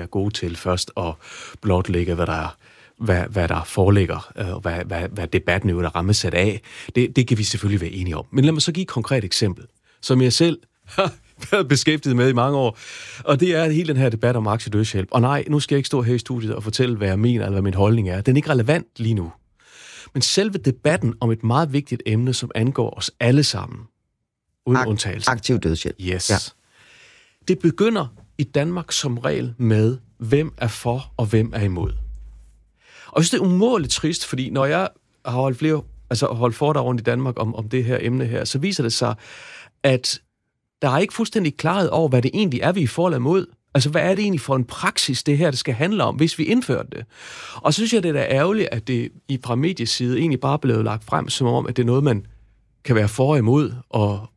gode til først at blotlægge, hvad der foreligger, og hvad debatten jo er rammesat af. Det kan vi selvfølgelig være enige om. Men lad mig så give et konkret eksempel, som jeg selv har været beskæftiget med i mange år. Og det er hele den her debat om aktiedødshjælp. Og nej, nu skal jeg ikke stå her i studiet og fortælle, hvad jeg mener, eller hvad min holdning er. Den er ikke relevant lige nu. Men selve debatten om et meget vigtigt emne, som angår os alle sammen, uden undtagelse. Aktiv dødshjælp. Yes. Ja. Det begynder i Danmark som regel med, hvem er for og hvem er imod. Og jeg synes, det er umådeligt trist, fordi når jeg har holdt foredrag rundt i Danmark om det her emne her, så viser det sig, at der er ikke fuldstændig klarhed over, hvad det egentlig er, vi er for eller imod. Altså, hvad er det egentlig for en praksis, det her, det skal handle om, hvis vi indfører det? Og så synes jeg, det er da ærgerligt, at det fra medieside egentlig bare blev lagt frem, som om, at det er noget, man kan være for og imod, og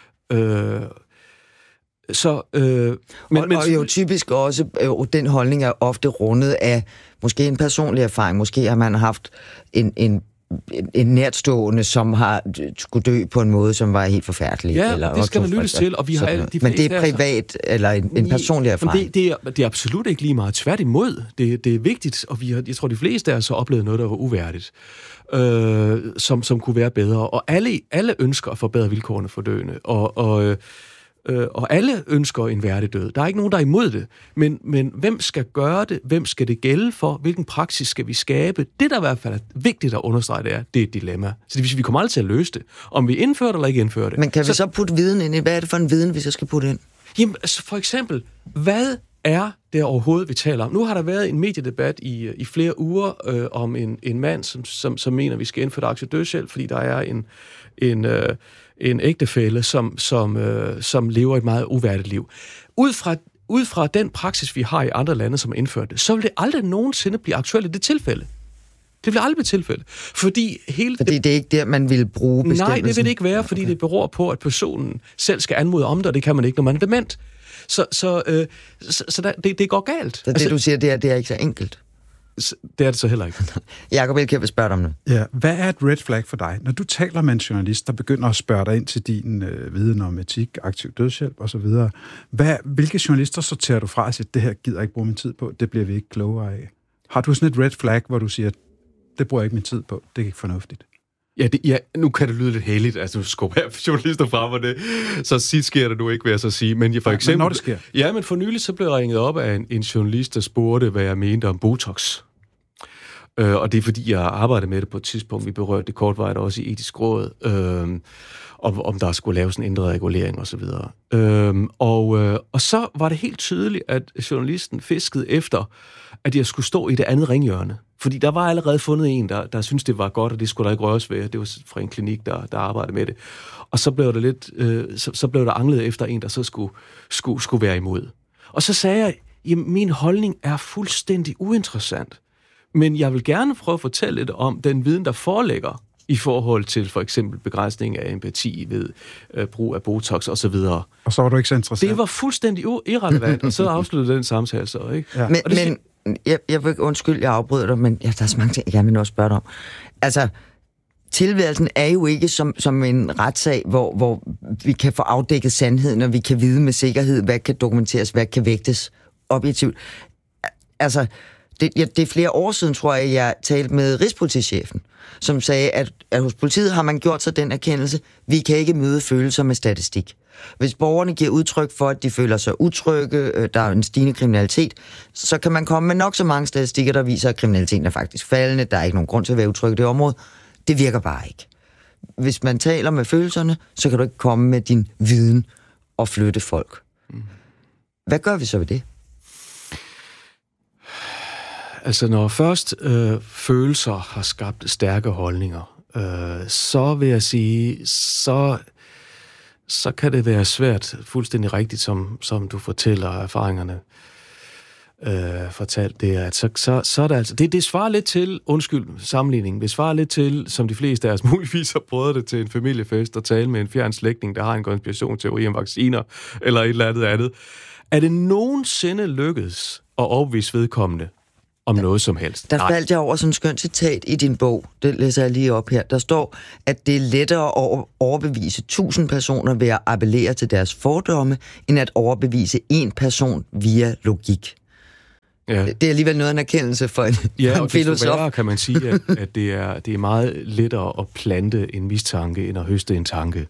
og jo typisk også, den holdning er ofte rundet af måske en personlig erfaring. Måske har man haft en nærtstående, som har skulle dø på en måde, som var helt forfærdelig. Ja, eller det skal man lyttes til, og vi har alle de men det er privat, eller en personlig erfaring? Det er absolut ikke lige meget. Tværtimod, det er vigtigt, og jeg tror, de fleste af os har oplevet noget, der var uværdigt, som kunne være bedre. Og alle ønsker at forbedre vilkårene for døende, og alle ønsker en værdig død. Der er ikke nogen, der er imod det. Men hvem skal gøre det? Hvem skal det gælde for? Hvilken praksis skal vi skabe? Det, der i hvert fald er vigtigt at understrege, det er et dilemma. Så hvis vi kommer aldrig til at løse det. Om vi indfører det eller ikke indfører det. Men kan vi så putte viden ind i? Hvad er det for en viden, vi så skal putte ind? Jamen, altså for eksempel, hvad er det overhovedet, vi taler om? Nu har der været en mediedebat i flere uger om en mand, som mener, vi skal indføre aktiedødshjælp, fordi der er en ægtefælle, som lever et meget uværdigt liv. Ud fra den praksis, vi har i andre lande, som har indført det, så vil det aldrig nogensinde blive aktuelt i det tilfælde. Det vil aldrig blive tilfælde. Fordi det er ikke der, man vil bruge bestemmelsen? Nej, det vil det ikke være, fordi det beror på, at personen selv skal anmode om det, og det kan man ikke, når man er dement. Så det går galt. Så det, du siger, det er ikke så enkelt? Det er det så heller ikke. Jakob Elkjær vil spørge dig om det. Ja, hvad er et red flag for dig? Når du taler med en journalist, der begynder at spørge dig ind til din viden om etik, aktiv dødshjælp osv., hvilke journalister sorterer du fra og siger, det her gider jeg ikke bruge min tid på, det bliver vi ikke klogere af? Har du sådan et red flag, hvor du siger, det bruger jeg ikke min tid på, det er ikke fornuftigt? Ja, nu kan det lyde lidt heldigt, altså du skubber journalister frem, og det, så sit sker det nu ikke, vil jeg så sige. Men for eksempel, når det sker? Ja, men for nylig så blev jeg ringet op af en journalist, der spurgte, hvad jeg mente om Botox. Og det er fordi, jeg arbejdede med det på et tidspunkt, vi berørte det kortvarigt også i Etisk Råd, om der skulle laves en ændret regulering osv. Og så var det helt tydeligt, at journalisten fiskede efter, at jeg skulle stå i det andet ringhjørne. Fordi der var allerede fundet en, der syntes, det var godt, og det skulle der ikke røres ved. Det var fra en klinik, der arbejdede med det. Og så blev det så blev der anglet efter en, der så skulle være imod. Og så sagde jeg, jamen, min holdning er fuldstændig uinteressant. Men jeg vil gerne prøve at fortælle lidt om den viden, der foreligger i forhold til for eksempel begrænsning af empati ved brug af Botox og så videre. Og så var du ikke så interessant. Det var fuldstændig irrelevant, og så afsluttede den samtale så, ikke? Ja. Men jeg vil undskyld, jeg afbryder dig, men der er så mange ting, jeg gerne vil også spørge dig om. Altså, tilværelsen er jo ikke som en retssag, hvor vi kan få afdækket sandheden, og vi kan vide med sikkerhed, hvad kan dokumenteres, hvad kan vægtes objektivt. Altså, det er flere år siden, tror jeg talte med rigspolitichefen, som sagde, at hos politiet har man gjort sig den erkendelse, vi kan ikke møde følelser med statistik. Hvis borgerne giver udtryk for, at de føler sig utrygge, der er en stigende kriminalitet, så kan man komme med nok så mange statistikker, der viser, at kriminaliteten er faktisk faldende, der er ikke nogen grund til at være utryg i det område. Det virker bare ikke. Hvis man taler med følelserne, så kan du ikke komme med din viden og flytte folk. Hvad gør vi så ved det? Altså, når først følelser har skabt stærke holdninger, så vil jeg sige, så kan det være svært, fuldstændig rigtigt, som du fortæller erfaringerne fortalt det, at så er det altså, det svarer lidt til, undskyld sammenligning, det svarer lidt til, som de fleste af os muligvis har prøvet det til en familiefest og tale med en fjern slægtning, der har en konspirationsteori om vacciner, eller et eller andet. Er det nogensinde lykkedes at overbevise vedkommende om noget som helst? Der faldt jeg over sådan en skønt citat i din bog. Det læser jeg lige op her. Der står, at det er lettere at overbevise 1000 personer ved at appellere til deres fordomme, end at overbevise en person via logik. Ja. Det er alligevel noget af en erkendelse for en filosof. Ja, kan man sige, at det er meget lettere at plante en mistanke, end at høste en tanke.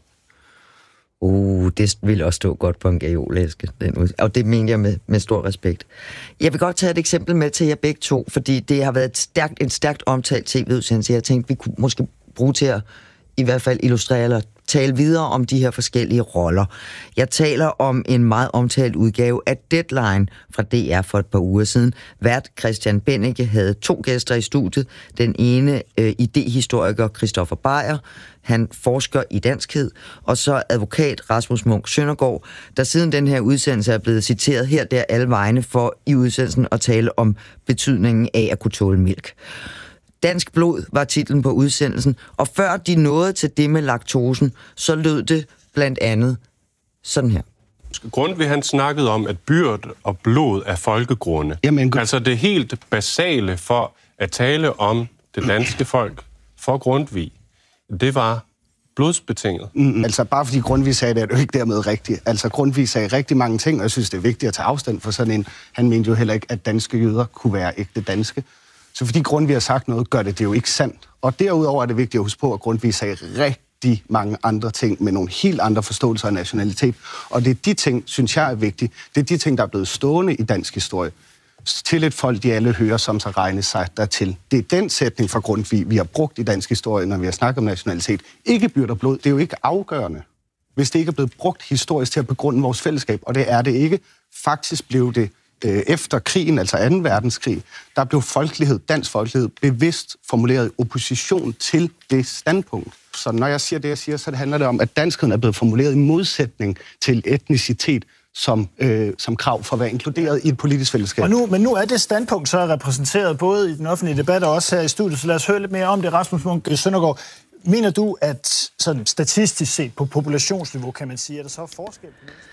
Det vil også stå godt på en gajolæske. Og det mener jeg med stor respekt. Jeg vil godt tage et eksempel med til jer begge to, fordi det har været en stærkt omtalt tv-udsendelse. Jeg tænkte, vi kunne måske bruge til at i hvert fald illustrere eller tale videre om de her forskellige roller. Jeg taler om en meget omtalt udgave af Deadline fra DR for et par uger siden. Vært Christian Bennike havde 2 gæster i studiet. Den ene idehistoriker Christoffer Beyer, han forsker i danskhed, og så advokat Rasmus Munch Søndergaard, der siden den her udsendelse er blevet citeret her der alle vegne for i udsendelsen at tale om betydningen af at kunne tåle mælk. Dansk blod var titlen på udsendelsen, og før de nåede til det med laktosen, så lød det blandt andet sådan her. Grundtvig han snakkede om, at byrd og blod er folkegrunde. Jamen, altså det helt basale for at tale om det danske folk for Grundtvig, det var blodsbetinget. Altså bare fordi Grundtvig sagde det, er det jo ikke dermed rigtigt. Altså Grundtvig sagde rigtig mange ting, og jeg synes, det er vigtigt at tage afstand for sådan en. Han mente jo heller ikke, at danske jøder kunne være ægte danske. Så fordi Grundtvig har sagt noget, gør det jo ikke sandt. Og derudover er det vigtigt at huske på, at Grundtvig sagde rigtig mange andre ting med nogle helt andre forståelser af nationalitet. Og det er de ting, synes jeg er vigtige. Det er de ting, der er blevet stående i dansk historie. Til et folk, de alle hører, som så regnes sig dertil. Det er den sætning fra Grundtvig, vi har brugt i dansk historie, når vi har snakket om nationalitet. Ikke byrd og blod, det er jo ikke afgørende, hvis det ikke er blevet brugt historisk til at begrunde vores fællesskab. Og det er det ikke. Faktisk blev det efter krigen, altså 2. verdenskrig, der blev folkelighed, dansk folkelighed, bevidst formuleret i opposition til det standpunkt. Så når jeg siger det, jeg siger, så handler det om, at danskheden er blevet formuleret i modsætning til etnicitet som krav for at være inkluderet i et politisk fællesskab. Men nu er det standpunkt så repræsenteret både i den offentlige debat og også her i studiet, så lad os høre lidt mere om det. Rasmus Munch Søndergaard, mener du, at sådan statistisk set på populationsniveau, kan man sige, er der så forskel på det?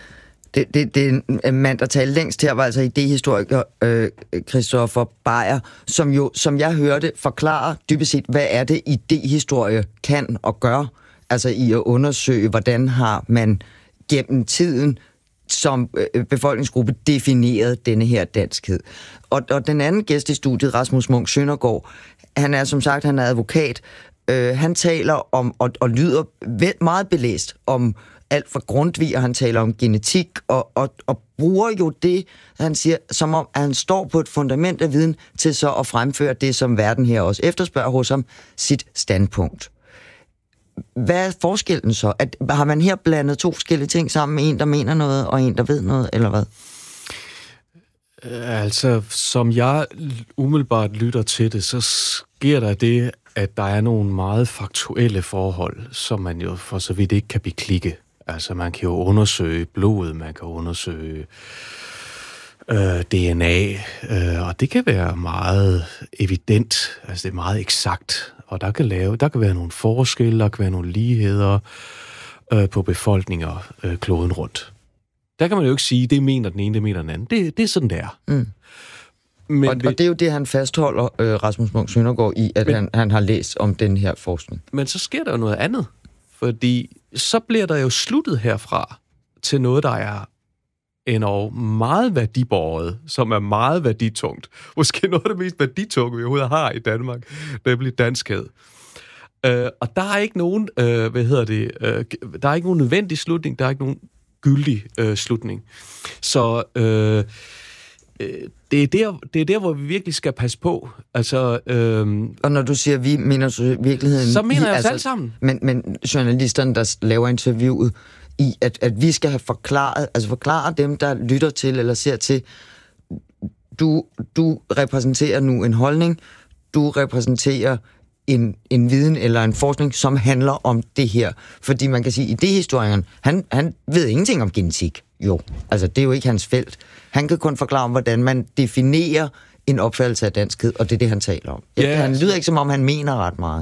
Det en mand, der talte længst her, var altså idehistoriker Christoffer Beyer, som jeg hørte, forklare dybest set, hvad er det idehistorie kan og gør, altså i at undersøge, hvordan har man gennem tiden som befolkningsgruppe defineret denne her danskhed. Og den anden gæst i studiet, Rasmus Munch Søndergaard, han er som sagt, han er advokat, han taler om, og lyder meget belæst om alt fra Grundtvig, og han taler om genetik, og bruger jo det, han siger, som om, at han står på et fundament af viden, til så at fremføre det, som verden her også efterspørger hos ham, sit standpunkt. Hvad er forskellen så? Har man her blandet 2 forskellige ting sammen, en, der mener noget, og en, der ved noget, eller hvad? Altså, som jeg umiddelbart lytter til det, så sker der det, at der er nogle meget faktuelle forhold, som man jo for så vidt ikke kan beklikke. Altså, man kan jo undersøge blodet, man kan undersøge DNA, og det kan være meget evident, altså det er meget eksakt, og der kan være nogle forskelle, der kan være nogle ligheder på befolkninger kloden rundt. Der kan man jo ikke sige, det mener den ene, det mener den anden. Det er sådan, det er. Mm. Men, og det er jo det, han fastholder, Rasmus Munch Søndergaard, i, at han har læst om den her forskning. Men så sker der jo noget andet, fordi så bliver der jo sluttet herfra til noget, der er endnu meget værdibåret, som er meget værditungt. Måske noget af det mest værditunge, vi overhovedet har i Danmark, nemlig danskhed. Og der er ikke nogen, der er ikke nogen nødvendig slutning, der er ikke nogen gyldig slutning. Så det er der, hvor vi virkelig skal passe på. Altså, og når du siger vi, mener du virkeligheden? Så mener jeg os alle sammen. Men journalisterne, der laver interviewet, i at vi skal have forklare dem, der lytter til eller ser til, du repræsenterer nu en holdning, du repræsenterer en viden eller en forskning, som handler om det her. Fordi man kan sige, at idehistorikeren, han ved ingenting om genetik. Jo, altså det er jo ikke hans felt. Han kan kun forklare om, hvordan man definerer en opfattelse af danskhed, og det er det, han taler om. Ja, han lyder ikke, som om han mener ret meget.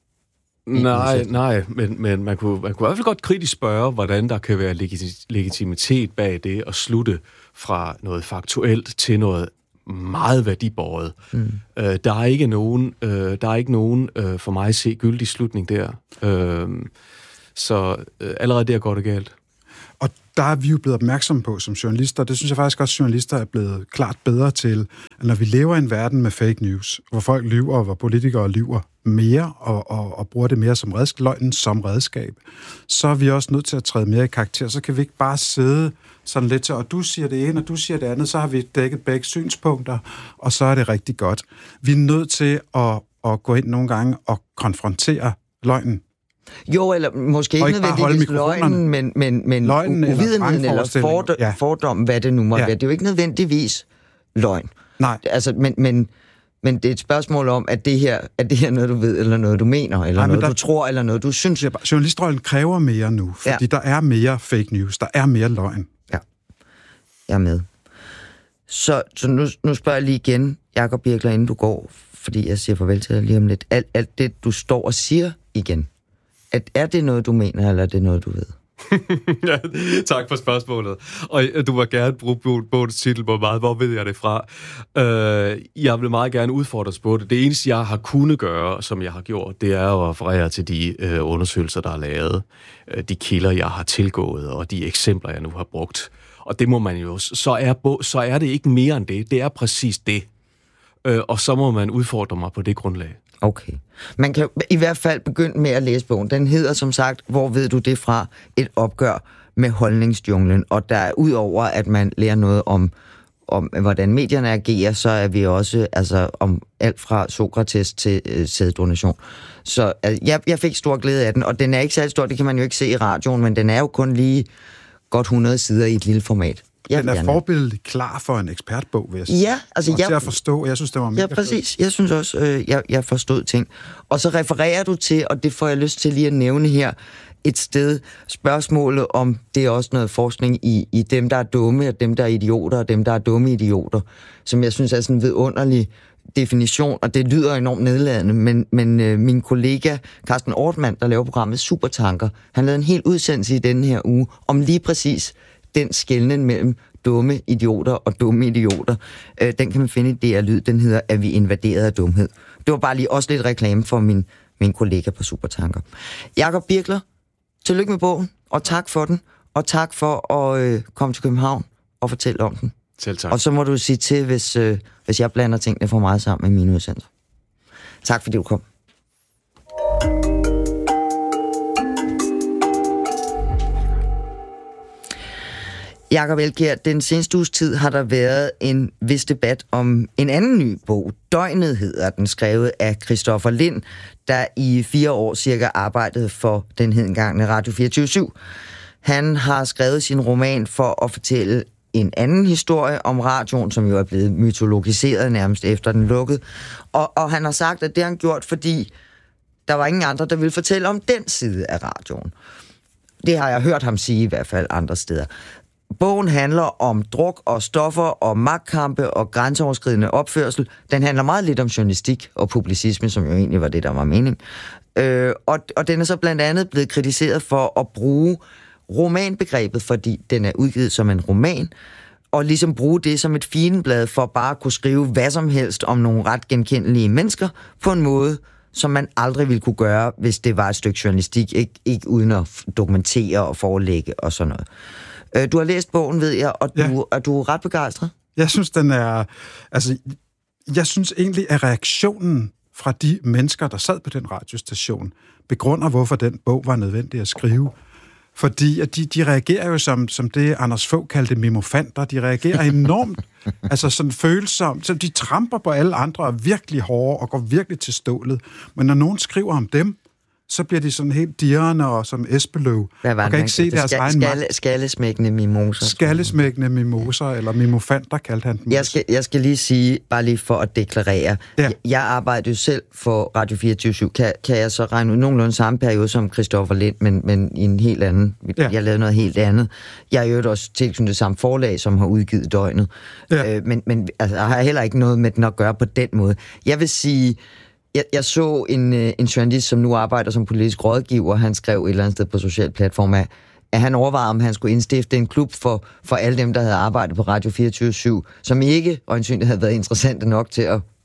Nej, men man kunne i hvert fald godt kritisk spørge, hvordan der kan være legitimitet bag det at slutte fra noget faktuelt til noget meget værdibåret. Der er ikke nogen for mig at se gyldig slutning der. Så allerede der går det galt. Og der er vi jo blevet opmærksomme på som journalister, og det synes jeg faktisk også, at journalister er blevet klart bedre til, at når vi lever i en verden med fake news, hvor folk lyver, og hvor politikere lyver mere, og bruger det mere som løgnen som redskab, så er vi også nødt til at træde mere i karakter. Så kan vi ikke bare sidde sådan lidt til, og du siger det ene, og du siger det andet, så har vi dækket begge synspunkter, og så er det rigtig godt. Vi er nødt til at gå ind nogle gange og konfrontere løgnen. Jo, eller måske ikke nødvendigvis løgnen, men uvidenheden eller fordommen, hvad det nu må være. Det er jo ikke nødvendigvis løgn. Nej. Altså, men det er et spørgsmål om, at det her er noget, du ved, eller noget, du mener, eller noget, du tror, eller noget, du synes. Journalistrollen kræver mere nu, fordi der er mere fake news, der er mere løgn. Ja, jeg er med. Så nu spørger jeg lige igen, Jakob Birkler, inden du går, fordi jeg siger farvel til dig lige om lidt. Alt det, du står og siger igen, er det noget, du mener, eller er det noget, du ved? Ja, tak for spørgsmålet. Og du må gerne bruge bogens titel, hvor ved jeg det fra. Jeg vil meget gerne udfordres på det. Det eneste, jeg har kunnet gøre, som jeg har gjort, det er at referere til de undersøgelser, der er lavet, de kilder, jeg har tilgået, og de eksempler, jeg nu har brugt. Og det må man jo... Så er det ikke mere end det. Det er præcis det. Og så må man udfordre mig på det grundlag. Okay. Man kan i hvert fald begynde med at læse bogen. Den hedder som sagt, hvor ved du det fra? Et opgør med holdningsjunglen. Og der er udover, at man lærer noget om hvordan medierne agerer, så er vi også om alt fra Sokrates til sæddonation. Så jeg fik stor glæde af den, og den er ikke særlig stor, det kan man jo ikke se i radioen, men den er jo kun lige godt 100 sider i et lille format. Den er forbilledligt klar for en ekspertbog, vil jeg sige. Ja, altså til at forstå. Jeg synes, det var mega præcis. Jeg synes også, jeg forstod ting. Og så refererer du til, og det får jeg lyst til lige at nævne her, et sted spørgsmålet om, det er også noget forskning i dem, der er dumme, og dem, der er idioter, og dem, der er dumme idioter, som jeg synes er sådan en vidunderlig definition, og det lyder enormt nedladende, men min kollega Carsten Ortmann, der laver programmet Supertanker, han lavede en hel udsendelse i denne her uge om lige præcis den skelnen mellem dumme idioter og dumme idioter. Den kan man finde i DR Lyd. Den hedder, at vi invaderet af dumhed. Det var bare lige også lidt reklame for min kollega på Supertanker. Jakob Birkler, tillykke med bogen, og tak for den, og tak for at komme til København og fortælle om den. Selv tak. Og så må du sige til, hvis jeg blander tingene for meget sammen med mine udsendelser. Tak fordi du kom. Jakob Elkjær, den seneste uges tid har der været en vis debat om en anden ny bog. Døgnet hedder den, skrevet af Christoffer Lind, der i 4 år cirka arbejdede for den hedengangne Radio 24/7. Han har skrevet sin roman for at fortælle en anden historie om radioen, som jo er blevet mytologiseret nærmest efter den lukkede. Og han har sagt, at det har han gjort, fordi der var ingen andre, der ville fortælle om den side af radioen. Det har jeg hørt ham sige i hvert fald andre steder. Bogen handler om druk og stoffer og magtkampe og grænseoverskridende opførsel. Den handler meget lidt om journalistik og publicisme, som jo egentlig var det, der var mening. Og den er så blandt andet blevet kritiseret for at bruge romanbegrebet, fordi den er udgivet som en roman, og ligesom bruge det som et fineblad for bare at kunne skrive hvad som helst om nogle ret genkendelige mennesker på en måde, som man aldrig ville kunne gøre, hvis det var et stykke journalistik, ikke uden at dokumentere og forelægge og sådan noget. Du har læst bogen, ved jeg, og du er ret begejstret. Jeg synes, den er... Altså, jeg synes egentlig, at reaktionen fra de mennesker, der sad på den radiostation, begrunder, hvorfor den bog var nødvendig at skrive. Fordi at de reagerer jo som det, Anders Fogh kaldte mimofanter. De reagerer enormt, altså sådan følsomt. Så de tramper på alle andre og er virkelig hårde og går virkelig til stålet. Men når nogen skriver om dem, så bliver de sådan helt dirrende og som Esbeløv. Hvad var og kan ikke se deres egen magt. Skallesmækkende mimoser. Skallesmækkende mimoser, eller mimofanter kaldte han dem. Jeg skal lige sige, bare lige for at deklarere. Ja. Jeg arbejder jo selv for Radio 24/7. Kan jeg så regne ud nogenlunde samme periode som Christoffer Lind, men i en helt anden. Jeg lavede noget helt andet. Jeg er jo også tilknyttet samme forlag, som har udgivet Døgnet. Ja. Men altså, jeg har heller ikke noget med den at gøre på den måde. Jeg vil sige... Jeg så en journalist, som nu arbejder som politisk rådgiver, han skrev et eller andet sted på social platform, at han overvejede, om han skulle indstifte en klub for alle dem, der havde arbejdet på Radio 24/7, som ikke øjensynligt havde været interessante nok til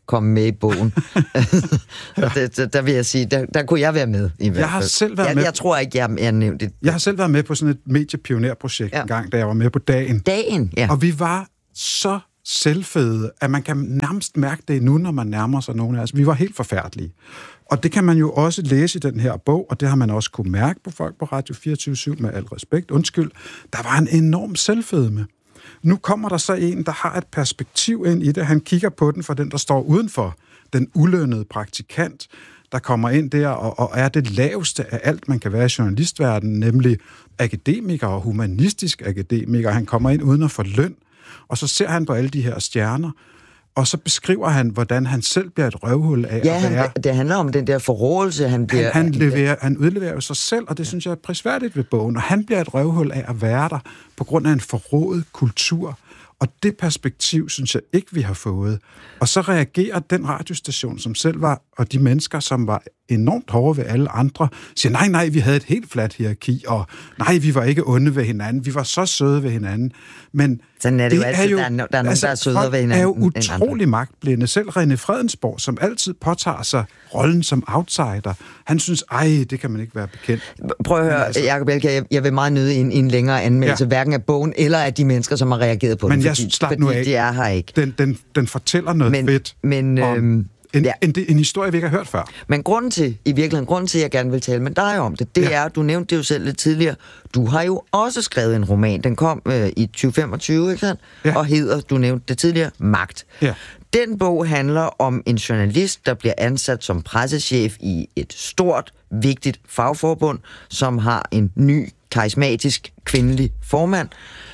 komme med i bogen. Der vil jeg sige, der kunne jeg være med. I hvert fald. Jeg har selv været med. Jeg tror ikke, jeg er nævnt det. Jeg har selv været med på sådan et mediepionerprojekt en gang, da jeg var med på Dagen. Dagen, ja. Og vi var så selvfede, at man kan nærmest mærke det nu, når man nærmer sig nogen af os. Vi var helt forfærdelige. Og det kan man jo også læse i den her bog, og det har man også kunne mærke på folk på Radio 24/7 med al respekt. Undskyld, der var en enorm selvfedme. Nu kommer der så en, der har et perspektiv ind i det. Han kigger på den for den, der står udenfor. Den ulønnede praktikant, der kommer ind der og er det laveste af alt, man kan være i journalistverdenen, nemlig akademiker og humanistisk akademiker. Han kommer ind uden at få løn, og så ser han på alle de her stjerner, og så beskriver han, hvordan han selv bliver et røvhul af at være. Det handler om den der forrådelse, han bliver... Han udleverer jo sig selv, og det synes jeg er prisværdigt ved bogen, og han bliver et røvhul af at være der, på grund af en forrådet kultur. Og det perspektiv, synes jeg ikke, vi har fået. Og så reagerer den radiostation, som selv var, og de mennesker, som var enormt hårde ved alle andre, siger, nej, vi havde et helt fladt hierarki, og nej, vi var ikke onde ved hinanden, vi var så søde ved hinanden. Men sådan er det jo altid, der er nogen, der er sødere ved hinanden. Er jo utrolig magtblinde. Selv René Fredensborg, som altid påtager sig rollen som outsider, han synes, det kan man ikke være bekendt. Prøv at høre, Jacob Elkjær, jeg vil meget nyde en længere anmeldelse, hverken af bogen eller af de mennesker, som har reageret på den. Men jeg slap nu af. De er her ikke. Den fortæller noget fedt om en historie, vi ikke har hørt før. Men grunden til, at jeg gerne vil tale med dig om det er, du nævnte det jo selv lidt tidligere, du har jo også skrevet en roman. Den kom i 2025, ikke sandt? Ja. Og hedder, du nævnte det tidligere, Magt. Ja. Den bog handler om en journalist, der bliver ansat som pressechef i et stort, vigtigt fagforbund, som har en ny, karismatisk, kvindelig formand.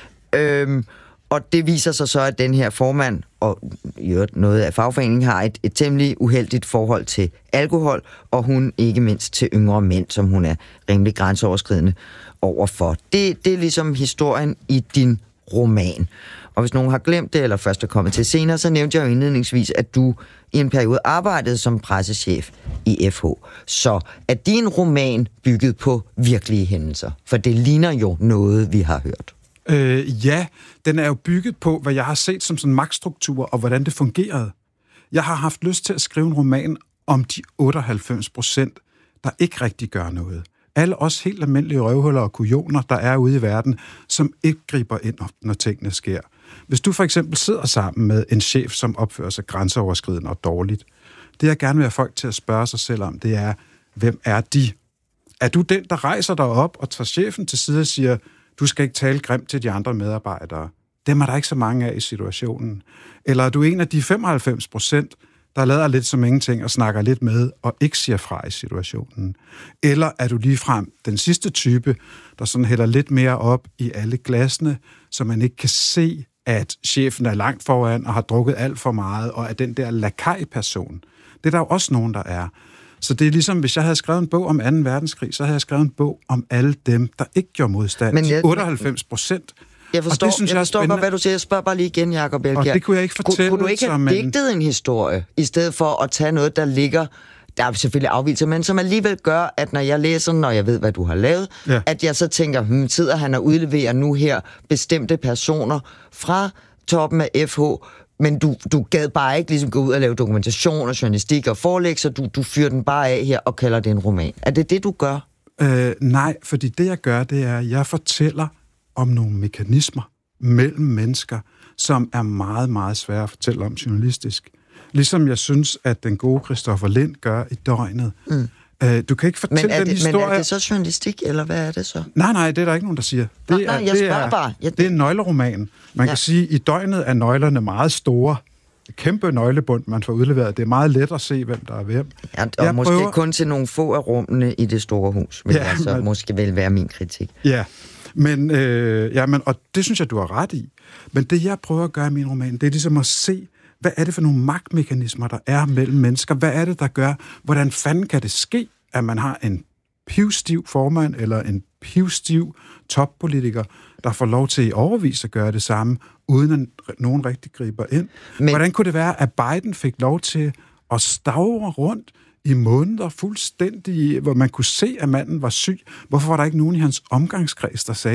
Og det viser sig så, at den her formand, og noget af fagforeningen, har et temmelig uheldigt forhold til alkohol, og hun ikke mindst til yngre mænd, som hun er rimelig grænseoverskridende overfor. Det er ligesom historien i din roman. Og hvis nogen har glemt det, eller først er kommet til senere, så nævnte jeg jo indledningsvis, at du i en periode arbejdede som pressechef i FH. Så er din roman bygget på virkelige hændelser? For det ligner jo noget, vi har hørt. Ja, den er jo bygget på, hvad jeg har set som sådan magtstruktur, og hvordan det fungerede. Jeg har haft lyst til at skrive en roman om de 98%, der ikke rigtig gør noget. Alle os helt almindelige røvhuller og kujoner, der er ude i verden, som ikke griber ind, når tingene sker. Hvis du for eksempel sidder sammen med en chef, som opfører sig grænseoverskridende og dårligt, det jeg gerne vil have folk til at spørge sig selv om, det er, hvem er de? Er du den, der rejser dig op og tager chefen til side og siger, du skal ikke tale grimt til de andre medarbejdere? Dem er der ikke så mange af i situationen. Eller er du en af de 95%, der lader lidt som ingenting og snakker lidt med og ikke siger fra i situationen? Eller er du ligefrem den sidste type, der sådan hælder lidt mere op i alle glasene, så man ikke kan se, at chefen er langt foran og har drukket alt for meget, og er den der lakaj-person? Det er der jo også nogen, der er. Så det er ligesom, hvis jeg havde skrevet en bog om 2. verdenskrig, så havde jeg skrevet en bog om alle dem, der ikke gjorde modstand. Men 98%. Jeg forstår godt, hvad du siger. Jeg spørger bare lige igen, Jacob Elkjær. Og det kunne jeg ikke fortælle. Kunne du ikke have digtet en historie, i stedet for at tage noget, der ligger... Der er selvfølgelig afvigelser, men som alligevel gør, at når jeg læser den, og jeg ved, hvad du har lavet, at jeg så tænker, sidder han og udleverer nu her bestemte personer fra toppen af FH, men du gad bare ikke ligesom gå ud og lave dokumentation og journalistik og forelæg, så du fyrer den bare af her og kalder det en roman. Er det det, du gør? Nej, fordi det, jeg gør, det er, at jeg fortæller om nogle mekanismer mellem mennesker, som er meget, meget svære at fortælle om journalistisk. Ligesom jeg synes, at den gode Christoffer Lind gør i Døgnet. Du kan ikke fortælle den historie... Men er det så journalistik, eller hvad er det så? Nej, det er der ikke nogen, der siger. Det er en nøgleroman. Man kan sige, at i Døgnet er nøglerne meget store. Kæmpe nøglebund, man får udleveret. Det er meget let at se, hvem der er hvem. Ja, og måske kun til nogle få af rummene i det store hus, vil altså måske vel være min kritik. Ja, men og det synes jeg, du har ret i. Men det, jeg prøver at gøre i min roman, det er ligesom at se, hvad er det for nogle magtmekanismer, der er mellem mennesker? Hvad er det, der gør? Hvordan fanden kan det ske, at man har en pivstiv formand eller en pivstiv toppolitiker, der får lov til i overvis at gøre det samme, uden at nogen rigtig griber ind? Hvordan kunne det være, at Biden fik lov til at stavre rundt i måneder fuldstændig, hvor man kunne se, at manden var syg? Hvorfor var der ikke nogen i hans omgangskreds, der sagde,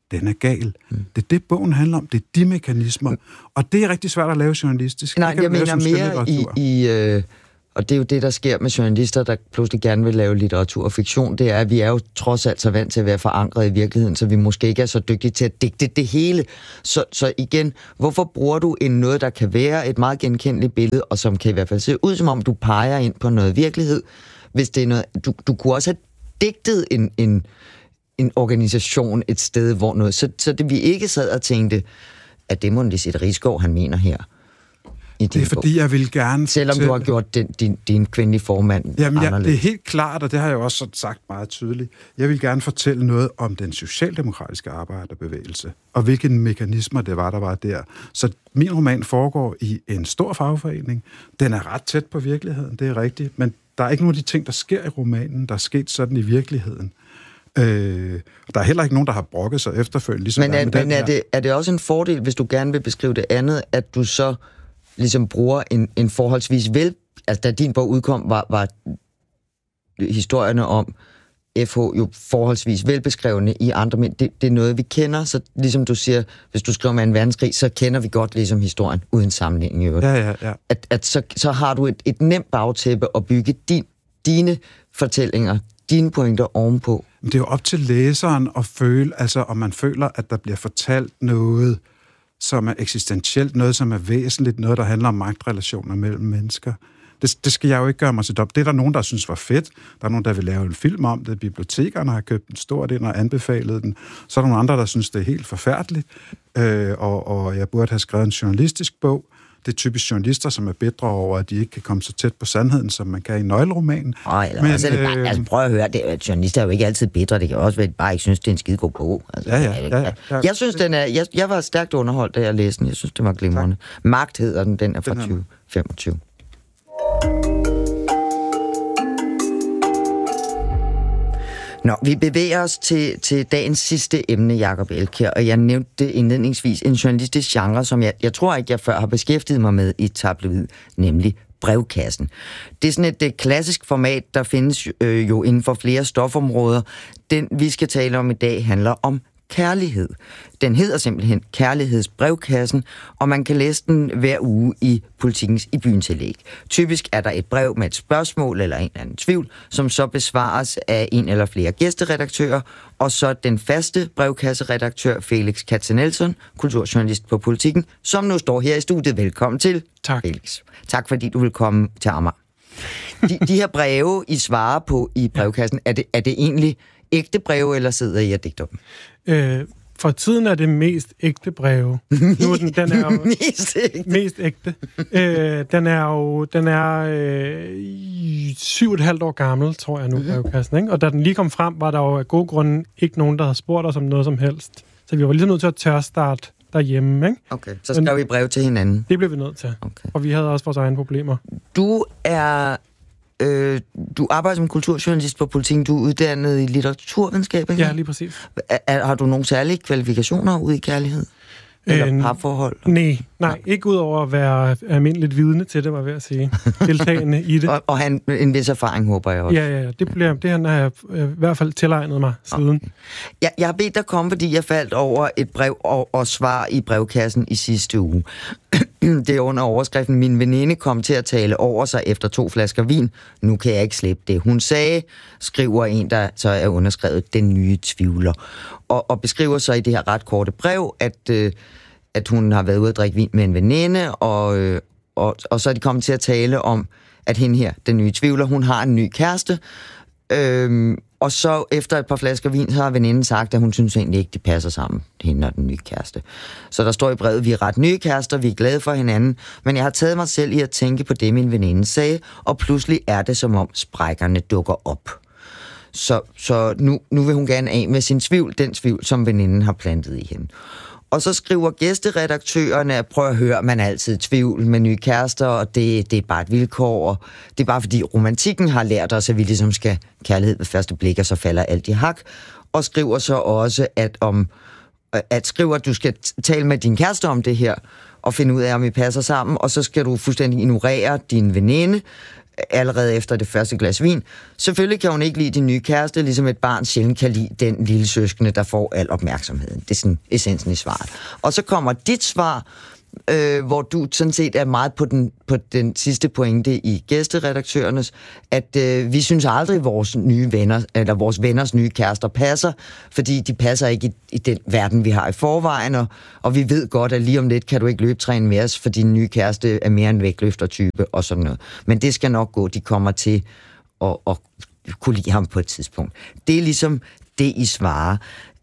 den er gal. Det er det, bogen handler om. Det er de mekanismer. Og det er rigtig svært at lave journalistisk. Nej, jeg mener mere og det er jo det, der sker med journalister, der pludselig gerne vil lave litteratur og fiktion, det er, at vi er jo trods alt så vant til at være forankret i virkeligheden, så vi måske ikke er så dygtige til at digte det hele. Så igen, hvorfor bruger du noget, der kan være et meget genkendeligt billede, og som kan i hvert fald se ud, som om du peger ind på noget virkelighed, hvis det er noget... Du kunne også have digtet en organisation et sted, hvor noget... Så det vi ikke sad og tænkte, at det må Lisette Risgaard, han mener her. Det er fordi, jeg vil gerne... Selvom du har gjort din kvindelige formand anderledes. Det er helt klart, og det har jeg også sagt meget tydeligt. Jeg vil gerne fortælle noget om den socialdemokratiske arbejderbevægelse, og hvilke mekanismer det var, der var der. Så min roman foregår i en stor fagforening. Den er ret tæt på virkeligheden, det er rigtigt, men der er ikke nogen af de ting, der sker i romanen, der er sket sådan i virkeligheden. Der er heller ikke nogen, der har brokket sig efterfølgende. Ligesom men er det også en fordel, hvis du gerne vil beskrive det andet, at du så ligesom bruger en forholdsvis altså da din bog udkom, var historierne om FH jo forholdsvis velbeskrevne i andre, men det er noget, vi kender, så ligesom du siger, hvis du skriver om 2. verdenskrig, så kender vi godt ligesom historien, uden sammenligning i øvrigt. Ja. At så har du et nemt bagtæppe at bygge dine fortællinger, dine pointer ovenpå. Det er jo op til læseren at føle, altså om man føler, at der bliver fortalt noget, som er eksistentielt, noget, som er væsentligt, noget, der handler om magtrelationer mellem mennesker. Det skal jeg jo ikke gøre mig til op. Det er der nogen, der synes var fedt. Der er nogen, der vil lave en film om det. Bibliotekerne har købt en stor ind og anbefalet den. Så er der nogle andre, der synes, det er helt forfærdeligt. Og jeg burde have skrevet en journalistisk bog. Det er typisk journalister, som er bedre over, at de ikke kan komme så tæt på sandheden, som man kan i nøgleromanen. Prøv at høre, journalister er jo ikke altid bedre. Det kan også være, at de bare ikke synes, det er en skide god bog. Altså, ja. Jeg synes, jeg var stærkt underholdt, da jeg læste den. Jeg synes, det var glimrende. Magt hedder den er fra 2025. Nå, vi bevæger os til dagens sidste emne, Jacob Elkjær, og jeg nævnte det indledningsvis, en journalistisk genre, som jeg tror ikke, jeg før har beskæftiget mig med i tabloid, nemlig brevkassen. Det er sådan et klassisk format, der findes jo inden for flere stofområder. Den, vi skal tale om i dag, handler om kærlighed. Den hedder simpelthen Kærlighedsbrevkassen, og man kan læse den hver uge i Politikens i byen tillæg. Typisk er der et brev med et spørgsmål eller en eller anden tvivl, som så besvares af en eller flere gæsteredaktører, og så den faste brevkasseredaktør Felix Katzenelson, kulturjournalist på Politiken, som nu står her i studiet. Velkommen til, tak. Felix. Tak fordi du vil komme til Amager. De her breve, I svarer på i brevkassen, er det egentlig ægte breve, eller sidder I og digter dem? For tiden er det mest ægte breve. Nu er den er jo mest ægte. Den er 7,5 år gammel, tror jeg nu, brevkassen. Ikke? Og da den lige kom frem, var der jo af gode grunde ikke nogen, der havde spurgt os om noget som helst. Så vi var ligesom nødt til at tørstarte derhjemme. Ikke? Okay, så skrev vi brev til hinanden. Det blev vi nødt til. Okay. Og vi havde også vores egne problemer. Du arbejder som kulturjournalist på Politiken. Du er uddannet i litteraturvidenskab, ikke? Ja, lige præcis. Har du nogle særlige kvalifikationer ude i kærlighed? Eller parforhold? Nej, ikke ud over at være almindeligt vidne til det, var jeg ved at sige. Deltagende i det. Og have en vis erfaring, håber jeg også. Ja. Det har jeg i hvert fald tilegnet mig siden. Okay. Jeg har bedt dig komme, fordi jeg faldt over et brev og svar i brevkassen i sidste uge. Det er under overskriften: min veninde kom til at tale over sig efter 2 flasker vin. Nu kan jeg ikke slippe det. Hun sagde, skriver en, der så er underskrevet, den nye tvivler. Og beskriver så i det her ret korte brev, at hun har været ude at drikke vin med en veninde, og så er de kommet til at tale om, at hende her, den nye tvivler, hun har en ny kæreste. Og så efter et par flasker vin, så har veninden sagt, at hun synes egentlig ikke, de passer sammen, hende og den nye kæreste. Så der står i brevet, vi er ret nye kærester, vi er glade for hinanden, men jeg har taget mig selv i at tænke på det, min veninde sagde, og pludselig er det, som om sprækkerne dukker op. Så nu vil hun gerne af med sin tvivl, den tvivl, som veninden har plantet i hende. Og så skriver gæsteredaktørerne, at prøv at høre, man er altid i tvivl med nye kærester, og det er bare et vilkår, og det er bare fordi romantikken har lært os, at vi ligesom skal kærlighed ved første blik, og så falder alt i hak. Og skriver så også, at du skal tale med din kæreste om det her, og finde ud af, om I passer sammen, og så skal du fuldstændig ignorere din veninde, allerede efter det første glas vin. Selvfølgelig kan hun ikke lide din nye kæreste, ligesom et barn sjældent kan lide den lille søskende, der får al opmærksomheden. Det er sådan essensen i svaret. Og så kommer dit svar, hvor du sådan set er meget på den sidste pointe i gæsteredaktørernes, at vi synes aldrig, vores nye venner, eller vores venners nye kærester passer, fordi de passer ikke i den verden, vi har i forvejen, og vi ved godt, at lige om lidt kan du ikke løbetræne med os, fordi din nye kæreste er mere en vægtløftertype og sådan noget. Men det skal nok gå, de kommer til at kunne lide ham på et tidspunkt. Det er ligesom det, I svarer.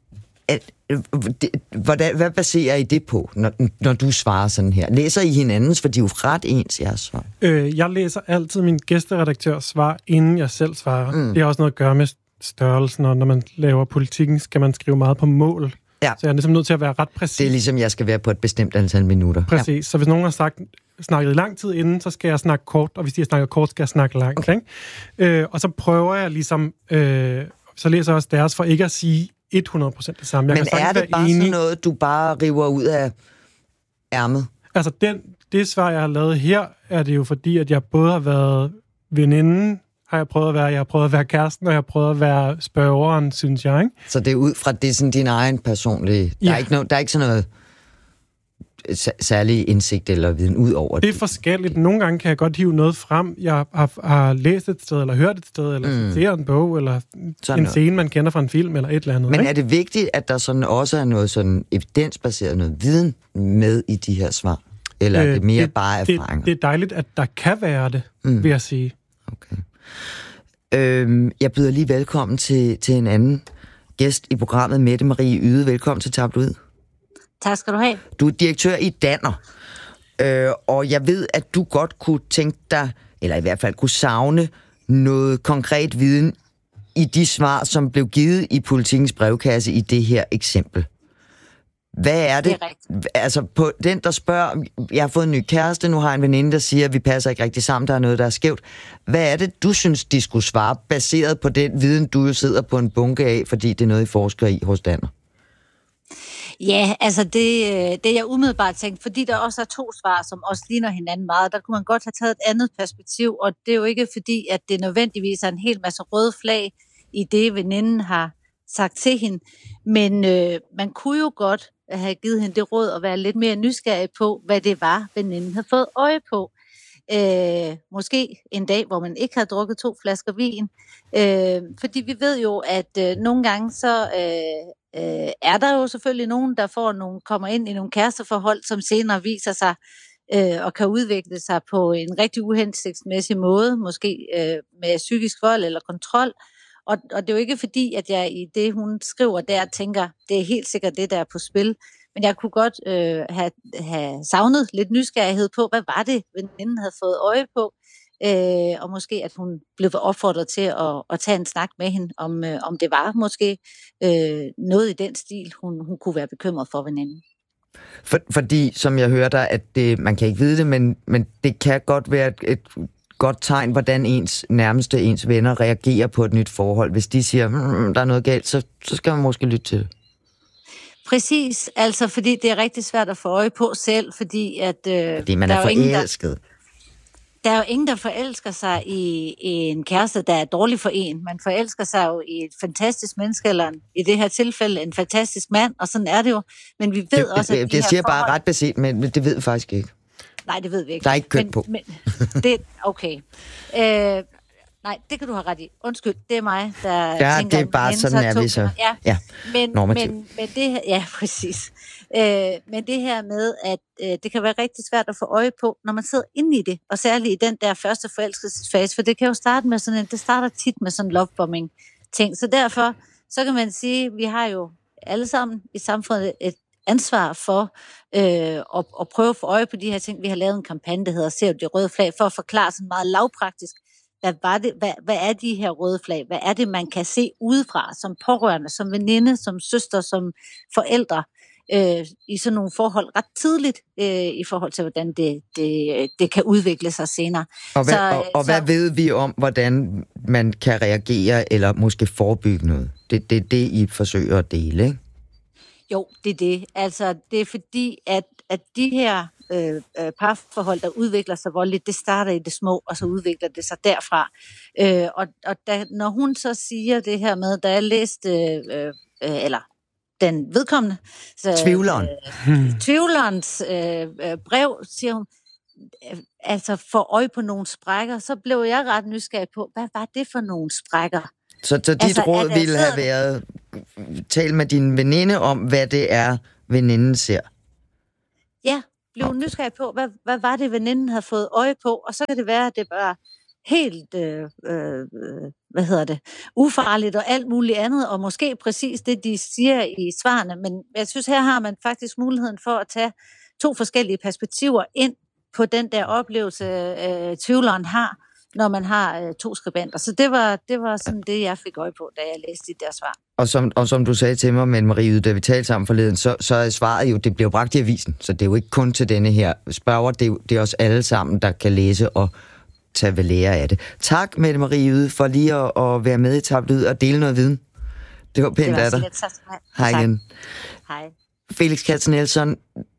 Hvad baserer I det på, når du svarer sådan her? Læser I hinandens, for de er jo ret ens, jeres svar? Jeg læser altid min gæsteredaktørs svar, inden jeg selv svarer. Det har også noget at gøre med størrelsen, og når man laver politikken, skal man skrive meget på mål. Ja. Så jeg er ligesom nødt til at være ret præcis. Det er ligesom, jeg skal være på et bestemt antal minutter. Præcis. Ja. Så hvis nogen har snakket lang tid inden, så skal jeg snakke kort, og hvis de har snakket kort, skal jeg snakke langt. Okay. Og så prøver jeg ligesom, så læser jeg også deres, for ikke at sige 100% det samme. Men er det bare sådan noget, du bare river ud af ærmet? Altså, det svar, jeg har lavet her, er det jo fordi, at jeg både har været veninde, jeg har prøvet at være kæresten, og jeg har prøvet at være spørgeren, synes jeg, ikke? Så det er ud fra det sådan din egen personlige... Ja. Der er ikke sådan noget særlig indsigt eller viden ud over det. Det er forskelligt. Nogle gange kan jeg godt hive noget frem. Jeg har læst et sted, eller hørt et sted, eller set en bog, eller sådan en scene, man kender fra en film, eller et eller andet. Men ikke? Er det vigtigt, at der sådan også er noget sådan evidensbaseret, noget viden med i de her svar? Eller er det mere bare erfaringer? Det er dejligt, at der kan være det, vil jeg sige. Okay. Jeg byder lige velkommen til en anden gæst i programmet, Mette Marie Yde. Velkommen til Tabloid. Tak skal du have. Du er direktør i Danner, og jeg ved, at du godt kunne tænke dig, eller i hvert fald kunne savne noget konkret viden i de svar, som blev givet i Politikens brevkasse i det her eksempel. Hvad er det? Altså, på den, der spørger, jeg har fået en ny kæreste, nu har jeg en veninde, der siger, at vi passer ikke rigtig sammen, der er noget, der er skævt. Hvad er det, du synes, de skulle svare, baseret på den viden, du jo sidder på en bunke af, fordi det er noget, I forsker i hos Danner? Ja, altså det jeg umiddelbart tænkte, fordi der også er to svar, som også ligner hinanden meget, der kunne man godt have taget et andet perspektiv, og det er jo ikke fordi, at det nødvendigvis er en hel masse røde flag i det, veninden har sagt til hende, men man kunne jo godt have givet hende det råd at være lidt mere nysgerrig på, hvad det var, veninden havde fået øje på. Måske en dag, hvor man ikke har drukket 2 flasker vin, fordi vi ved jo, at nogle gange så er der jo selvfølgelig nogen, der kommer ind i nogle kæresteforhold, som senere viser sig og kan udvikle sig på en rigtig uhensigtsmæssig måde, måske med psykisk vold eller kontrol. Og det er jo ikke fordi, at jeg i det, hun skriver der, tænker, det er helt sikkert det, der er på spil. Men jeg kunne godt have savnet lidt nysgerrighed på, hvad var det, veninden havde fået øje på. Og måske, at hun blev opfordret til at tage en snak med hende, om det var måske noget i den stil, hun kunne være bekymret for veninden. Fordi, som jeg hører dig, at man kan ikke vide det, men det kan godt være et godt tegn, hvordan ens venner reagerer på et nyt forhold. Hvis de siger, der er noget galt, så skal man måske lytte til det. Præcis, altså fordi det er rigtig svært at få øje på selv, fordi man er forelsket. Der er jo ingen, der forelsker sig i en kæreste, der er dårlig for en. Man forelsker sig jo i et fantastisk menneske, eller i det her tilfælde en fantastisk mand, og sådan er det jo. Men vi ved også, at det siger bare ret beset, men det ved vi faktisk ikke. Nej, det ved vi ikke. Der er ikke køn på. Men det, okay. Nej, det kan du have ret i. Undskyld, det er mig, der tænker... Ja, det er bare sådan, er vi så. Ja. Men det her... Ja, præcis. Men det her med, at det kan være rigtig svært at få øje på, når man sidder inde i det, og særligt i den der første forelskelsesfase, for det kan jo starte med sådan det starter tit med sådan en lovebombing ting. Så derfor, så kan man sige, vi har jo alle sammen i samfundet et ansvar for at prøve at få øje på de her ting. Vi har lavet en kampagne, der hedder Ser du de røde flag, for at forklare sådan meget lavpraktisk, hvad er de her røde flag? Hvad er det, man kan se udefra som pårørende, som veninde, som søster, som forældre i sådan nogle forhold ret tidligt i forhold til, hvordan det kan udvikle sig senere. Og hvad ved vi om, hvordan man kan reagere eller måske forebygge noget? Det er det, I forsøger at dele, ikke? Jo, det er det. Altså, det er fordi, at de her parforhold, der udvikler sig voldeligt, det starter i det små, og så udvikler det sig derfra. Når hun så siger det her med, da jeg læste, eller den vedkommende... Tvivlerens brev, siger hun, altså får øje på nogle sprækker, så blev jeg ret nysgerrig på, hvad var det for nogle sprækker? Så dit råd ville have været, tal med din veninde om, hvad det er, veninden ser? Ja, blev nysgerrig på, hvad var det, veninden havde fået øje på, og så kan det være, at det var helt, ufarligt og alt muligt andet, og måske præcis det, de siger i svarene, men jeg synes, her har man faktisk muligheden for at tage 2 forskellige perspektiver ind på den der oplevelse, tvivleren har, når man har 2 skribenter. Så det var sådan det, jeg fik øje på, da jeg læste de der svar. Og som du sagde til mig, men Marie, da vi talte sammen forleden, så er svaret jo, det bliver bragt i avisen, så det er jo ikke kun til denne her spørger, det er os alle sammen, der kan læse og tage ved lære af det. Tak, Mette Marie Yde, for lige at være med i Tablyd og dele noget viden. Det var pænt af dig. Hej igen. Hej. Felix Katzenelson,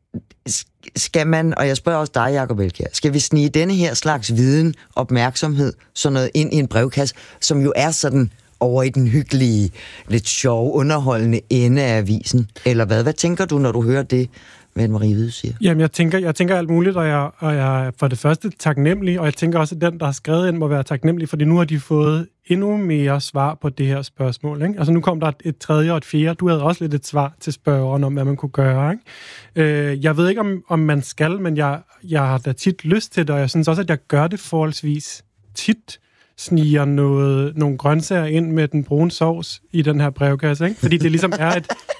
skal man, og jeg spørger også dig, Jacob Elkjær, skal vi snige denne her slags viden, opmærksomhed, sådan noget ind i en brevkasse, som jo er sådan over i den hyggelige, lidt sjove, underholdende ende af avisen? Eller hvad? Hvad tænker du, når du hører det, hvad Marie Yde siger? Jamen, jeg tænker alt muligt, og jeg er for det første taknemmelig, og jeg tænker også, at den, der har skrevet ind, må være taknemmelig, fordi nu har de fået endnu mere svar på det her spørgsmål. Ikke? Altså, nu kom der et tredje og et fjerde. Du havde også lidt et svar til spørgeren om, hvad man kunne gøre. Ikke? Jeg ved ikke, om man skal, men jeg har da tit lyst til det, og jeg synes også, at jeg gør det forholdsvis tit, sniger nogle grøntsager ind med den brune sovs i den her brevkasse, ikke? Fordi det ligesom er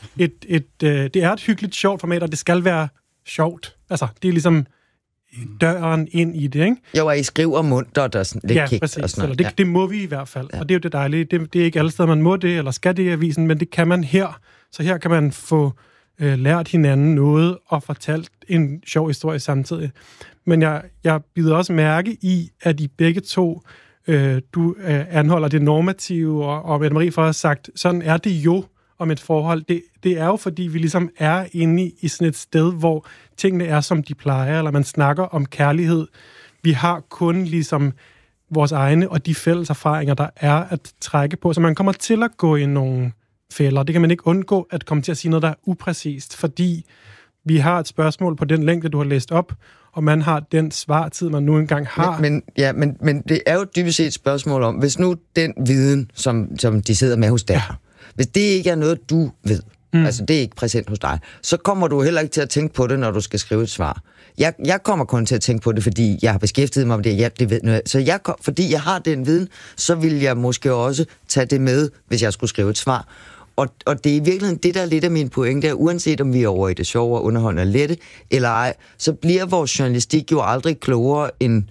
det er et hyggeligt, sjovt format, og det skal være sjovt. Altså, det er ligesom døren ind i det, ikke? Jo, og I skriver muntert og sådan lidt kægt. Præcis. Og sådan noget. Ja, det må vi i hvert fald. Ja. Og det er jo det dejlige. Det er ikke alle steder, man må det, eller skal det i avisen, men det kan man her. Så her kan man få lært hinanden noget og fortalt en sjov historie samtidig. Men jeg bider også mærke i, at I begge to du anholder det normative, og Mette Marie har sagt, sådan er det jo om et forhold. Det er jo, fordi vi ligesom er inde i sådan et sted, hvor tingene er, som de plejer, eller man snakker om kærlighed. Vi har kun ligesom vores egne og de fælles erfaringer, der er at trække på, så man kommer til at gå i nogle fælder. Det kan man ikke undgå at komme til at sige noget, der er upræcist, fordi vi har et spørgsmål på den længde, du har læst op, og man har den svartid, man nu engang har. Men det er jo dybest set et spørgsmål om, hvis nu den viden, som de sidder med hos dig, hvis det ikke er noget, du ved, altså det er ikke præsent hos dig, så kommer du heller ikke til at tænke på det, når du skal skrive et svar. Jeg kommer kun til at tænke på det, fordi jeg har beskæftiget mig med det, det ved noget. Så fordi jeg har den viden, så vil jeg måske også tage det med, hvis jeg skulle skrive et svar. Og det er i virkeligheden det, der er lidt af min pointe, uanset om vi er over i det sjove og underholdende og lette, eller ej, så bliver vores journalistik jo aldrig klogere,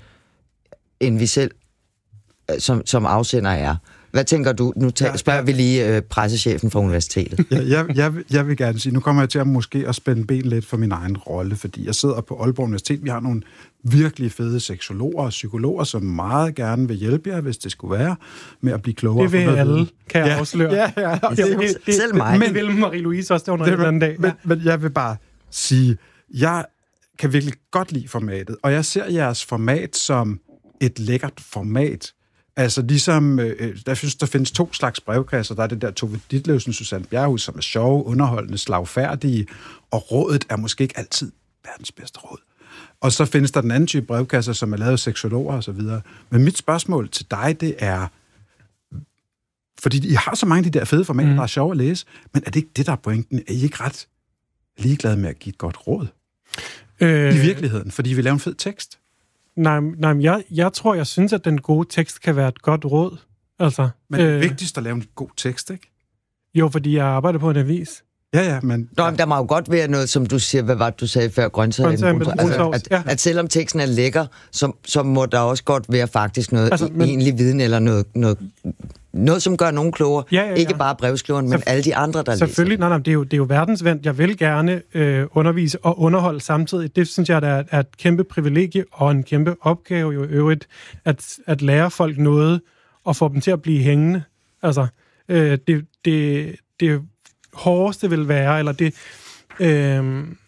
end vi selv som afsender er. Hvad tænker du? Nu spørger vi lige pressechefen fra universitetet. Jeg vil gerne sige, nu kommer jeg til at måske at spænde ben lidt for min egen rolle, fordi jeg sidder på Aalborg Universitet. Vi har nogle virkelig fede seksologer og psykologer, som meget gerne vil hjælpe jer, hvis det skulle være, med at blive klogere. Det vil alle, kan jeg afsløre. Ja. Selv mig. Men vil Marie-Louise også, det under en anden dag. Men jeg vil bare sige, jeg kan virkelig godt lide formatet, og jeg ser jeres format som et lækkert format. Altså ligesom, der findes 2 slags brevkasser. Der er det der Tove Ditlevsen, Susanne Bjerghus, som er sjove, underholdende, slagfærdige, og rådet er måske ikke altid verdens bedste råd. Og så findes der den anden type brevkasser, som er lavet af seksologer og så videre. Men mit spørgsmål til dig, det er, fordi I har så mange af de der fede formater, der er sjove at læse, men er det ikke det, der er pointen? Er I ikke ret ligeglade med at give et godt råd? I virkeligheden, fordi I vil lave en fed tekst? Nej, jeg synes, at den gode tekst kan være et godt råd. Altså, men det er vigtigst at lave en god tekst, ikke? Jo, fordi jeg arbejder på en avis. Ja, men... Der må jo godt være noget, som du siger, hvad var det, du sagde før, grøntsager. At selvom teksten er lækker, så må der også godt være faktisk noget egentlig viden, eller noget, som gør nogen klogere. Ja. Ikke bare brevskriveren, men alle de andre, der læser. Selvfølgelig, nej, det er jo verdensvendt. Jeg vil gerne undervise og underholde samtidig. Det synes jeg, der er et kæmpe privilegie og en kæmpe opgave jo i øvrigt, at lære folk noget og få dem til at blive hængende. Altså, det hårdeste vil være, eller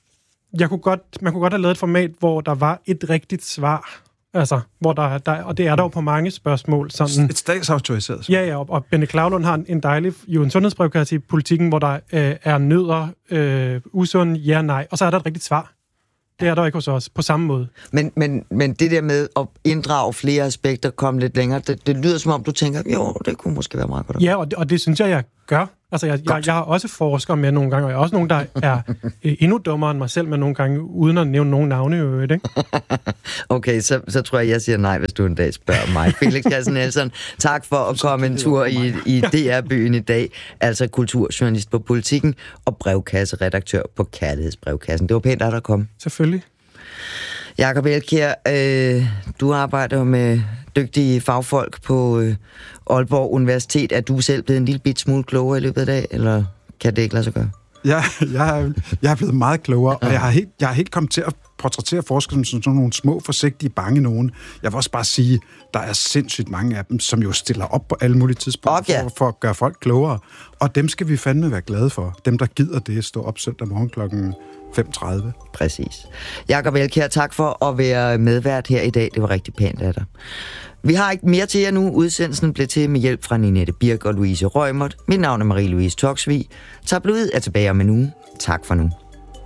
man kunne godt have lavet et format, hvor der var et rigtigt svar. Altså, hvor og det er der jo på mange spørgsmål. Sådan, et statsautoriseret. Ja, og Bente Klavlund har en dejlig en sundhedsbrevkasse i Politikken, hvor der er nødder, usund, ja, nej, og så er der et rigtigt svar. Det er der ikke hos os, på samme måde. Men det der med at inddrage flere aspekter, komme lidt længere, det lyder som om, du tænker, jo, det kunne måske være meget godt. Ja, og det synes jeg gør. Altså, jeg har også forskere med nogle gange, og jeg har også nogen, der er endnu dummere end mig selv, men nogle gange uden at nævne nogen navne i øvrigt, ikke? Okay, så tror jeg siger nej, hvis du en dag spørger mig. Felix Kassen Nielsen, tak for at komme en tur i DR-byen i dag. Altså kulturjournalist på Politikken og brevkasseredaktør på Kærlighedsbrevkassen. Det var pænt, at der kom. Selvfølgelig. Jakob Elkjær, du arbejder med dygtige fagfolk på Aalborg Universitet. Er du selv blevet en lille bit smule klogere i løbet af dag, eller kan det ikke lade sig gøre? Jeg er blevet meget klogere, og jeg har helt kommet til at portrættere forskere som sådan nogle små, forsigtige, bange nogen. Jeg vil også bare sige, der er sindssygt mange af dem, som jo stiller op på alle mulige tidspunkter for at gøre folk klogere. Og dem skal vi fandme være glade for. Dem, der gider det, stå op søndag morgen klokken 5:30. Præcis. Jakob Elkjær, tak for at være medvært her i dag. Det var rigtig pænt af dig. Vi har ikke mere til jer nu. Udsendelsen blev til med hjælp fra Ninette Birk og Louise Rømert. Mit navn er Marie-Louise Toksvig. Tabloid er tilbage om en uge. Tak for nu.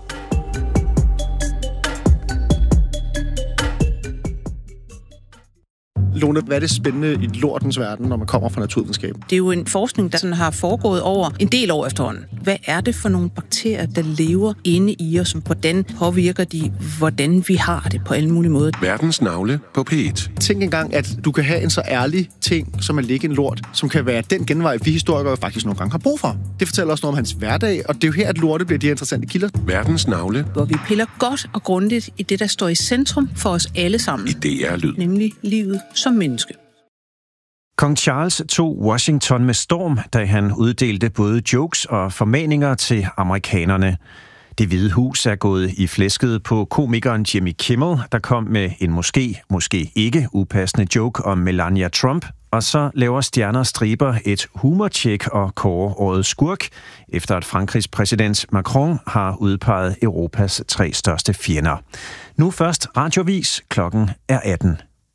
Lone, hvad er det spændende i lortens verden, når man kommer fra naturvidenskab? Det er jo en forskning, der sådan har foregået over en del år efterhånden. Hvad er det for nogle bakterier, der lever inde i os? Hvordan påvirker de, hvordan vi har det på alle mulige måder? Verdens navle på P1. Tænk engang, at du kan have en så ærlig ting, som at ligge en lort, som kan være den genvej, vi historikere faktisk nogle gange har brug for. Det fortæller også noget om hans hverdag, og det er jo her, at lorte bliver de her interessante kilder. Verdens navle. Hvor vi piller godt og grundigt i det, der står i centrum for os alle sammen. I DR-lyd. Nemlig livet som menneske. Kong Charles tog Washington med storm, da han uddelte både jokes og formaninger til amerikanerne. Det Hvide Hus er gået i flæsket på komikeren Jimmy Kimmel, der kom med en måske ikke upassende joke om Melania Trump, og så laver Stjerner Striber et humortjek og kårer årets skurk, efter at Frankrigs præsident Macron har udpeget Europas 3 største fjender. Nu først radiovis, klokken er 18.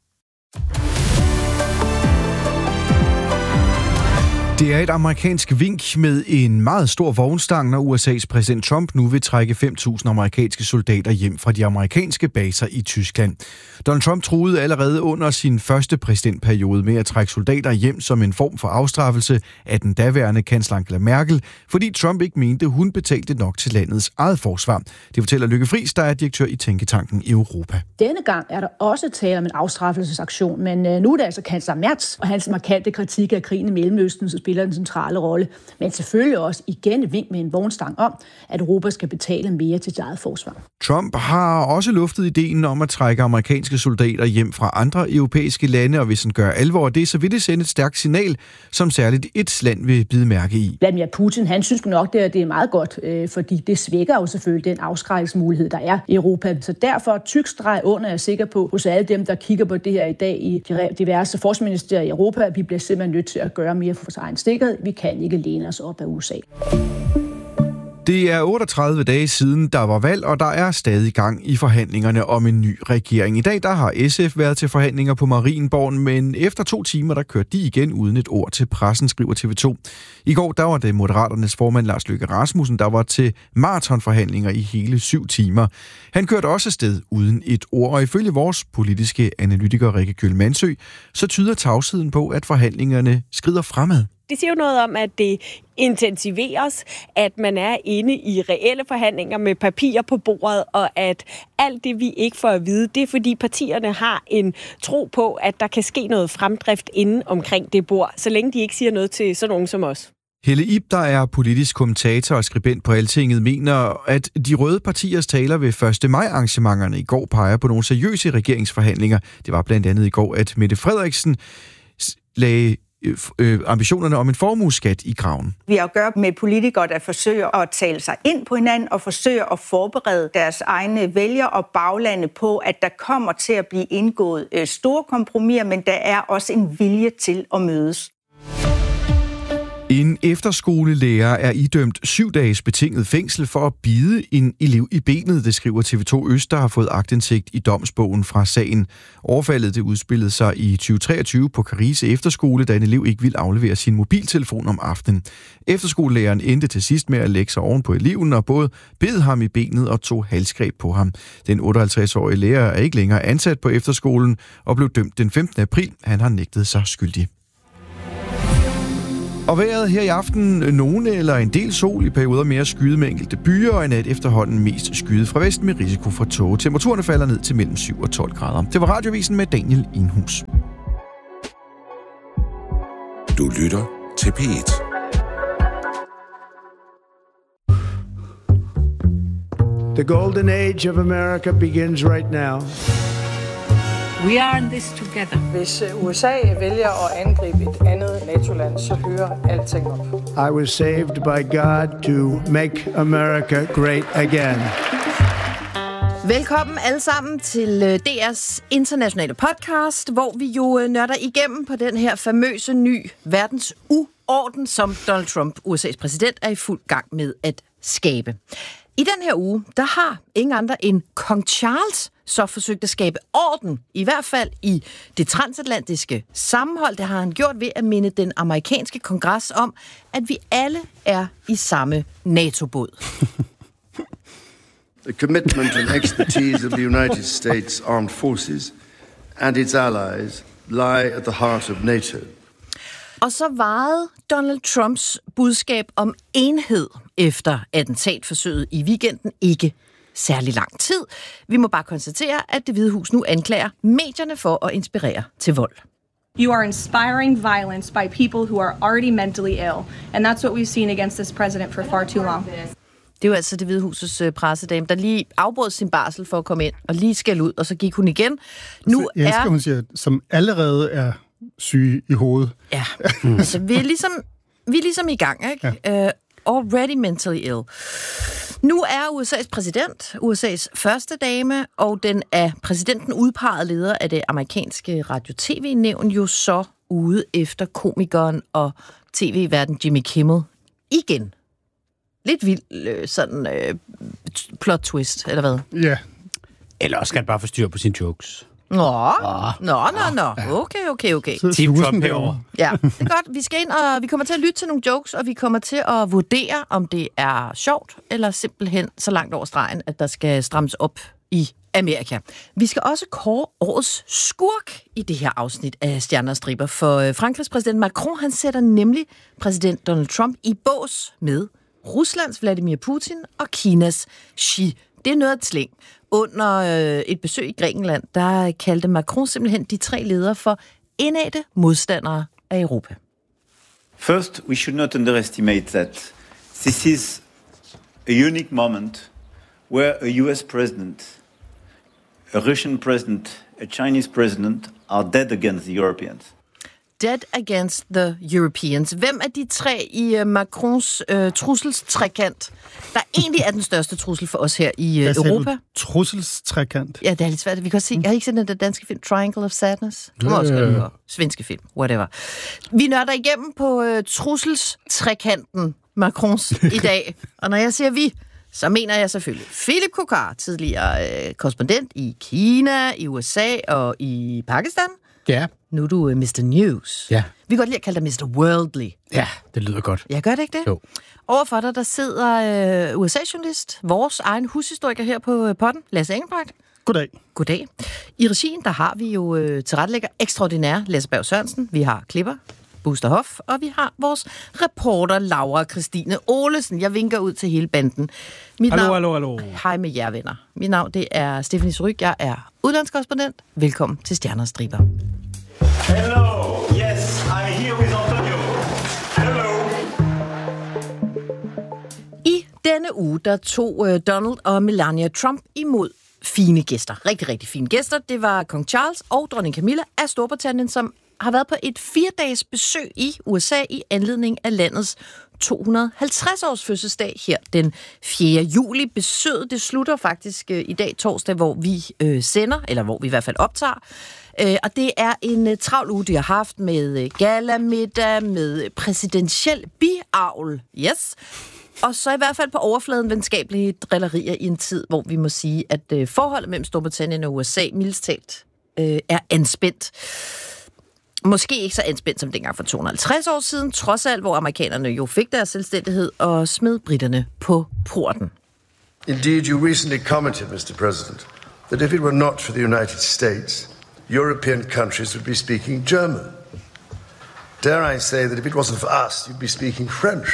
Det er et amerikansk vink med en meget stor vognstang, når USA's præsident Trump nu vil trække 5.000 amerikanske soldater hjem fra de amerikanske baser i Tyskland. Donald Trump truede allerede under sin første præsidentperiode med at trække soldater hjem som en form for afstraffelse af den daværende kansler Angela Merkel, fordi Trump ikke mente, hun betalte nok til landets eget forsvar. Det fortæller Lykke Friis, der er direktør i Tænketanken Europa. Denne gang er der også tale om en afstraffelsesaktion, men nu er det altså kansler Merz og hans markante kritik af krigen i Mellemøsten, så spiller en centrale rolle. Men selvfølgelig også igen et vink med en vognstang om, at Europa skal betale mere til sit eget forsvar. Trump har også luftet ideen om at trække amerikanske soldater hjem fra andre europæiske lande, og hvis han gør alvor af det, så vil det sende et stærkt signal, som særligt et land vil bide mærke i. Vladimir Putin, han synes nok, det er meget godt, fordi det svækker jo selvfølgelig den afskrækkelsesmulighed, der er i Europa. Så derfor tyk streg under, er jeg sikker på, hos alle dem, der kigger på det her i dag i diverse forsvarsministerier i Europa, at vi bliver simpelthen nødt til at gøre mere for vores egen sikkerhed. Vi kan ikke læne os op af USA. Det er 38 dage siden, der var valg, og der er stadig gang i forhandlingerne om en ny regering. I dag der har SF været til forhandlinger på Marienborg, men efter 2 timer, der kørte de igen uden et ord til pressen, skriver TV2. I går der var det Moderaternes formand Lars Løkke Rasmussen, der var til maratonforhandlinger i hele 7 timer. Han kørte også afsted uden et ord, og ifølge vores politiske analytiker Rikke Kjøll-Mansø, så tyder tavsheden på, at forhandlingerne skrider fremad. Det siger jo noget om, at det intensiveres, at man er inde i reelle forhandlinger med papirer på bordet, og at alt det, vi ikke får at vide, det er fordi partierne har en tro på, at der kan ske noget fremdrift inden omkring det bord, så længe de ikke siger noget til sådan nogen som os. Helle Ib, der er politisk kommentator og skribent på Altinget, mener, at de røde partiers taler ved 1. maj-arrangementerne i går peger på nogle seriøse regeringsforhandlinger. Det var blandt andet i går, at Mette Frederiksen lagde ambitionerne om en formueskat i graven. Vi har at gøre med politikere, der forsøger at tale sig ind på hinanden og forsøger at forberede deres egne vælgere og baglande på, at der kommer til at blive indgået store kompromiser, men der er også en vilje til at mødes. En efterskolelærer er idømt 7 dages betinget fængsel for at bide en elev i benet, det skriver TV2 Øst, der har fået aktindsigt i domsbogen fra sagen. Overfaldet det udspillede sig i 2023 på Karise Efterskole, da en elev ikke ville aflevere sin mobiltelefon om aftenen. Efterskolelæreren endte til sidst med at lægge sig oven på eleven og både bed ham i benet og tog halsgreb på ham. Den 58-årige lærer er ikke længere ansat på efterskolen og blev dømt den 15. april. Han har nægtet sig skyldig. Og vejret her i aften, nogle eller en del sol, i perioder mere skyet med enkelte byer, og i nat efterhånden mest skyet fra vest med risiko for tåge. Temperaturerne falder ned til mellem 7 og 12 grader. Det var Radiovisen med Daniel Enhus. Du lytter til P1. The golden age of America begins right now. We are in this together. Hvis USA vælger at angribe et andet NATO-land, så hører alting op. I was saved by God to make America great again. Velkommen alle sammen til DR's internationale podcast, hvor vi jo nørder igennem på den her famøse ny verdensuorden, som Donald Trump, USA's præsident, er i fuld gang med at skabe. I den her uge, der har ingen andre end Kong Charles så forsøgt at skabe orden, i hvert fald i det transatlantiske sammenhold. Det har han gjort ved at minde den amerikanske kongres om, at vi alle er i samme NATO-båd. The commitment and expertise of the United States Armed Forces and its allies lie at the heart of NATO. Og så varede Donald Trumps budskab om enhed efter attentatforsøget i weekenden ikke særlig lang tid. Vi må bare konstatere, at Det Hvide Hus nu anklager medierne for at inspirere til vold. You are inspiring violence by people who are already mentally ill, and that's what we've seen against this president for far too long. Det er jo altså Det Hvide Husets pressedame, der lige afbrød sin barsel for at komme ind og lige skælde ud, og så gik hun igen. Nu jeg elsker, hun siger, som allerede er syge i hovedet. Ja, altså vi er ligesom i gang, ikke? Ja. Already mentally ill. Nu er USA's præsident, USA's første dame, og den af præsidenten udpegede leder af det amerikanske radio-tv-nævn jo så ude efter komikeren og tv-verden Jimmy Kimmel igen. Lidt vild sådan plot twist, eller hvad? Ja. Eller også skal han bare få styr på sine jokes. Nå. Okay. Team Trump herovre. Ja, det er godt. Vi skal ind, og vi kommer til at lytte til nogle jokes, og vi kommer til at vurdere, om det er sjovt, eller simpelthen så langt over stregen, at der skal strammes op i Amerika. Vi skal også kåre årets skurk i det her afsnit af Stjerner og Striber, for Frankrigs præsident Macron, han sætter nemlig præsident Donald Trump i bås med Ruslands Vladimir Putin og Kinas Xi. Det er noget at slæng. Under et besøg i Grækenland, der kaldte Macron simpelthen de 3 ledere for indædte modstandere af Europa. First, we should not underestimate that this is a unique moment where a US president, a Russian president, a Chinese president are dead against the Europeans. Dead against the Europeans. Hvem af de 3 i Macrons trusselstrekant, der egentlig er den største trussel for os her i Europa? Trusselstrekant? Ja, det er lidt svært. Vi kan også se, jeg har ikke set den danske film Triangle of Sadness. Du må også gøre svenske film, whatever. Vi nørder igennem på trusselstrekanten Macrons i dag. Og når jeg siger vi, så mener jeg selvfølgelig Philip Kokar, tidligere korrespondent i Kina, i USA og i Pakistan. Ja. Nu er du Mr. News. Ja. Vi kan godt lide at kalde dig Mr. Worldly. Ja, det lyder godt. Ja, gør det ikke det? Jo. Overfor dig, der sidder USA-journalist, vores egen hushistoriker her på podden, Lasse Engelbrecht. Goddag. Goddag. I regien, der har vi jo tilrettelægger ekstraordinær Lasse Berg Sørensen. Vi har klipper, Buster Hoff, og vi har vores reporter Laura Christine Olesen. Jeg vinker ud til hele banden. Hallo. Hej med jer, venner. Mit navn, det er Stephanie Suryk. Jeg er udlandskorrespondent. Velkommen til Stjerner og Striber. Hello, yes, I'm here with Antonio. Hello. I denne uge, der tog Donald og Melania Trump imod fine gæster. Rigtig, rigtig fine gæster. Det var kong Charles og dronning Camilla af Storbritannien, som har været på et 4-dages besøg i USA i anledning af landets 250-års fødselsdag her den 4. juli. Besøget, det slutter faktisk i dag torsdag, hvor vi sender, eller hvor vi i hvert fald optager. Og det er en travl uge, de har haft med galamiddag, med præsidentiel biavl. Yes. Og så i hvert fald på overfladen venskabelige drillerier i en tid, hvor vi må sige, at forholdet mellem Storbritannien og USA mildest talt er anspændt. Måske ikke så anspændt som dengang for 250 år siden, trods alt, hvor amerikanerne jo fik deres selvstændighed og smed britterne på porten. Indeed, you recently commented, Mr. President, that if it were not for the United States, European countries would be speaking German. Dare I say that if it wasn't for us, you'd be speaking French.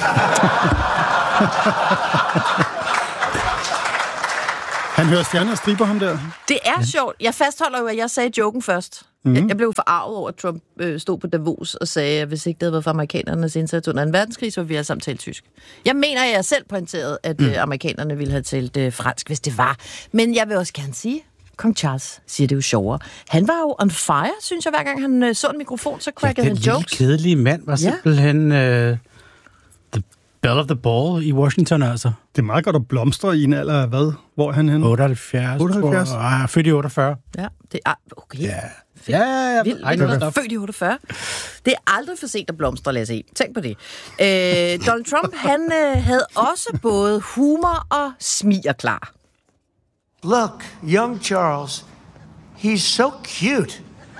Han hører stjerner og striber ham der. Det er sjovt. Jeg fastholder jo, at jeg sagde joken først. Jeg blev forarvet over, at Trump stod på Davos og sagde, at hvis ikke det havde været for amerikanernes indsats under 2. verdenskrig, så ville vi have samtalt tysk. Jeg mener, at jeg selv pointerede, at amerikanerne ville have talt fransk, hvis det var. Men jeg vil også gerne sige, Kong Charles siger det jo sjovere. Han var jo on fire, synes jeg, hver gang han så en mikrofon, så crackede han jokes. Den kedelige mand var simpelthen the belle of the ball i Washington, altså. Det er meget godt at blomstre i en alder af hvad? Hvor er han henne? 78. 78? Født i 48. Ja, det er... Okay. Ja. Vildt. Født i 48. Det er aldrig for sent at blomstre, lad os se. Tænk på det. Donald Trump, han havde også både humor og smiger klar. Look, young Charles, he's so cute.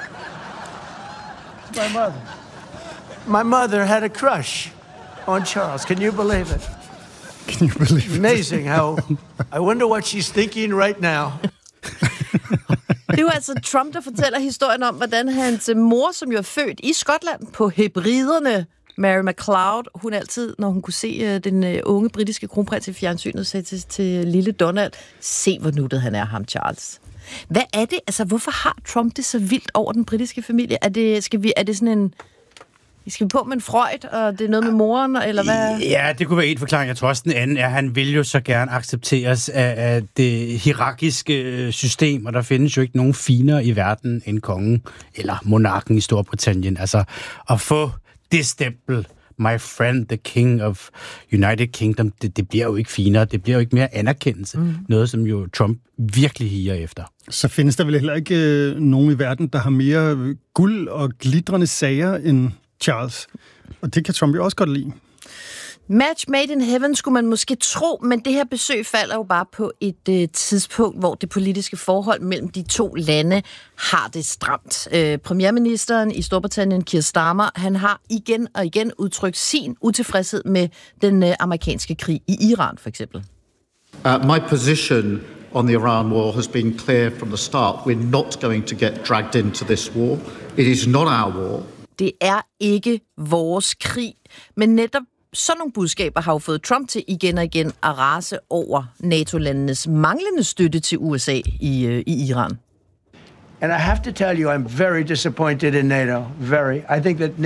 My mother had a crush on Charles. Can you believe it? Can you believe it? Amazing how... I wonder what she's thinking right now. Det er jo altså Trump, der fortæller historien om, hvordan hans mor, som jo er født i Skotland på Hebriderne, Mary MacLeod, hun altid, når hun kunne se den unge britiske kronprins i fjernsynet, sagde til lille Donald, se hvor nuttet han er, ham Charles. Hvad er det? Altså, hvorfor har Trump det så vildt over den britiske familie? Er det sådan en... Skal vi på med en Freud, og det er noget med moren, eller hvad? Ja, det kunne være en forklaring. Jeg tror også, den anden er, at han vil jo så gerne accepteres af det hierarkiske system, og der findes jo ikke nogen finere i verden end kongen, eller monarken i Storbritannien. Altså, at få det stempel, my friend, the king of United Kingdom, det bliver jo ikke finere, det bliver jo ikke mere anerkendelse. Noget, som jo Trump virkelig higer efter. Så findes der vel heller ikke nogen i verden, der har mere guld og glitrende sager end Charles. Og det kan Trump jo også godt lide. Match made in heaven skulle man måske tro, men det her besøg falder jo bare på et tidspunkt, hvor det politiske forhold mellem de to lande har det stramt. Premierministeren i Storbritannien, Keir Starmer, han har igen og igen udtrykt sin utilfredshed med den amerikanske krig i Iran, for eksempel. My position on the Iran war has been clear from the start. We're not going to get dragged into this war. It is not our war. Det er ikke vores krig, men netop sådan nogle budskaber har jo fået Trump til igen og igen at rase over NATO-landenes manglende støtte til USA i Iran. And I have to tell you, I'm very disappointed in NATO. Very. I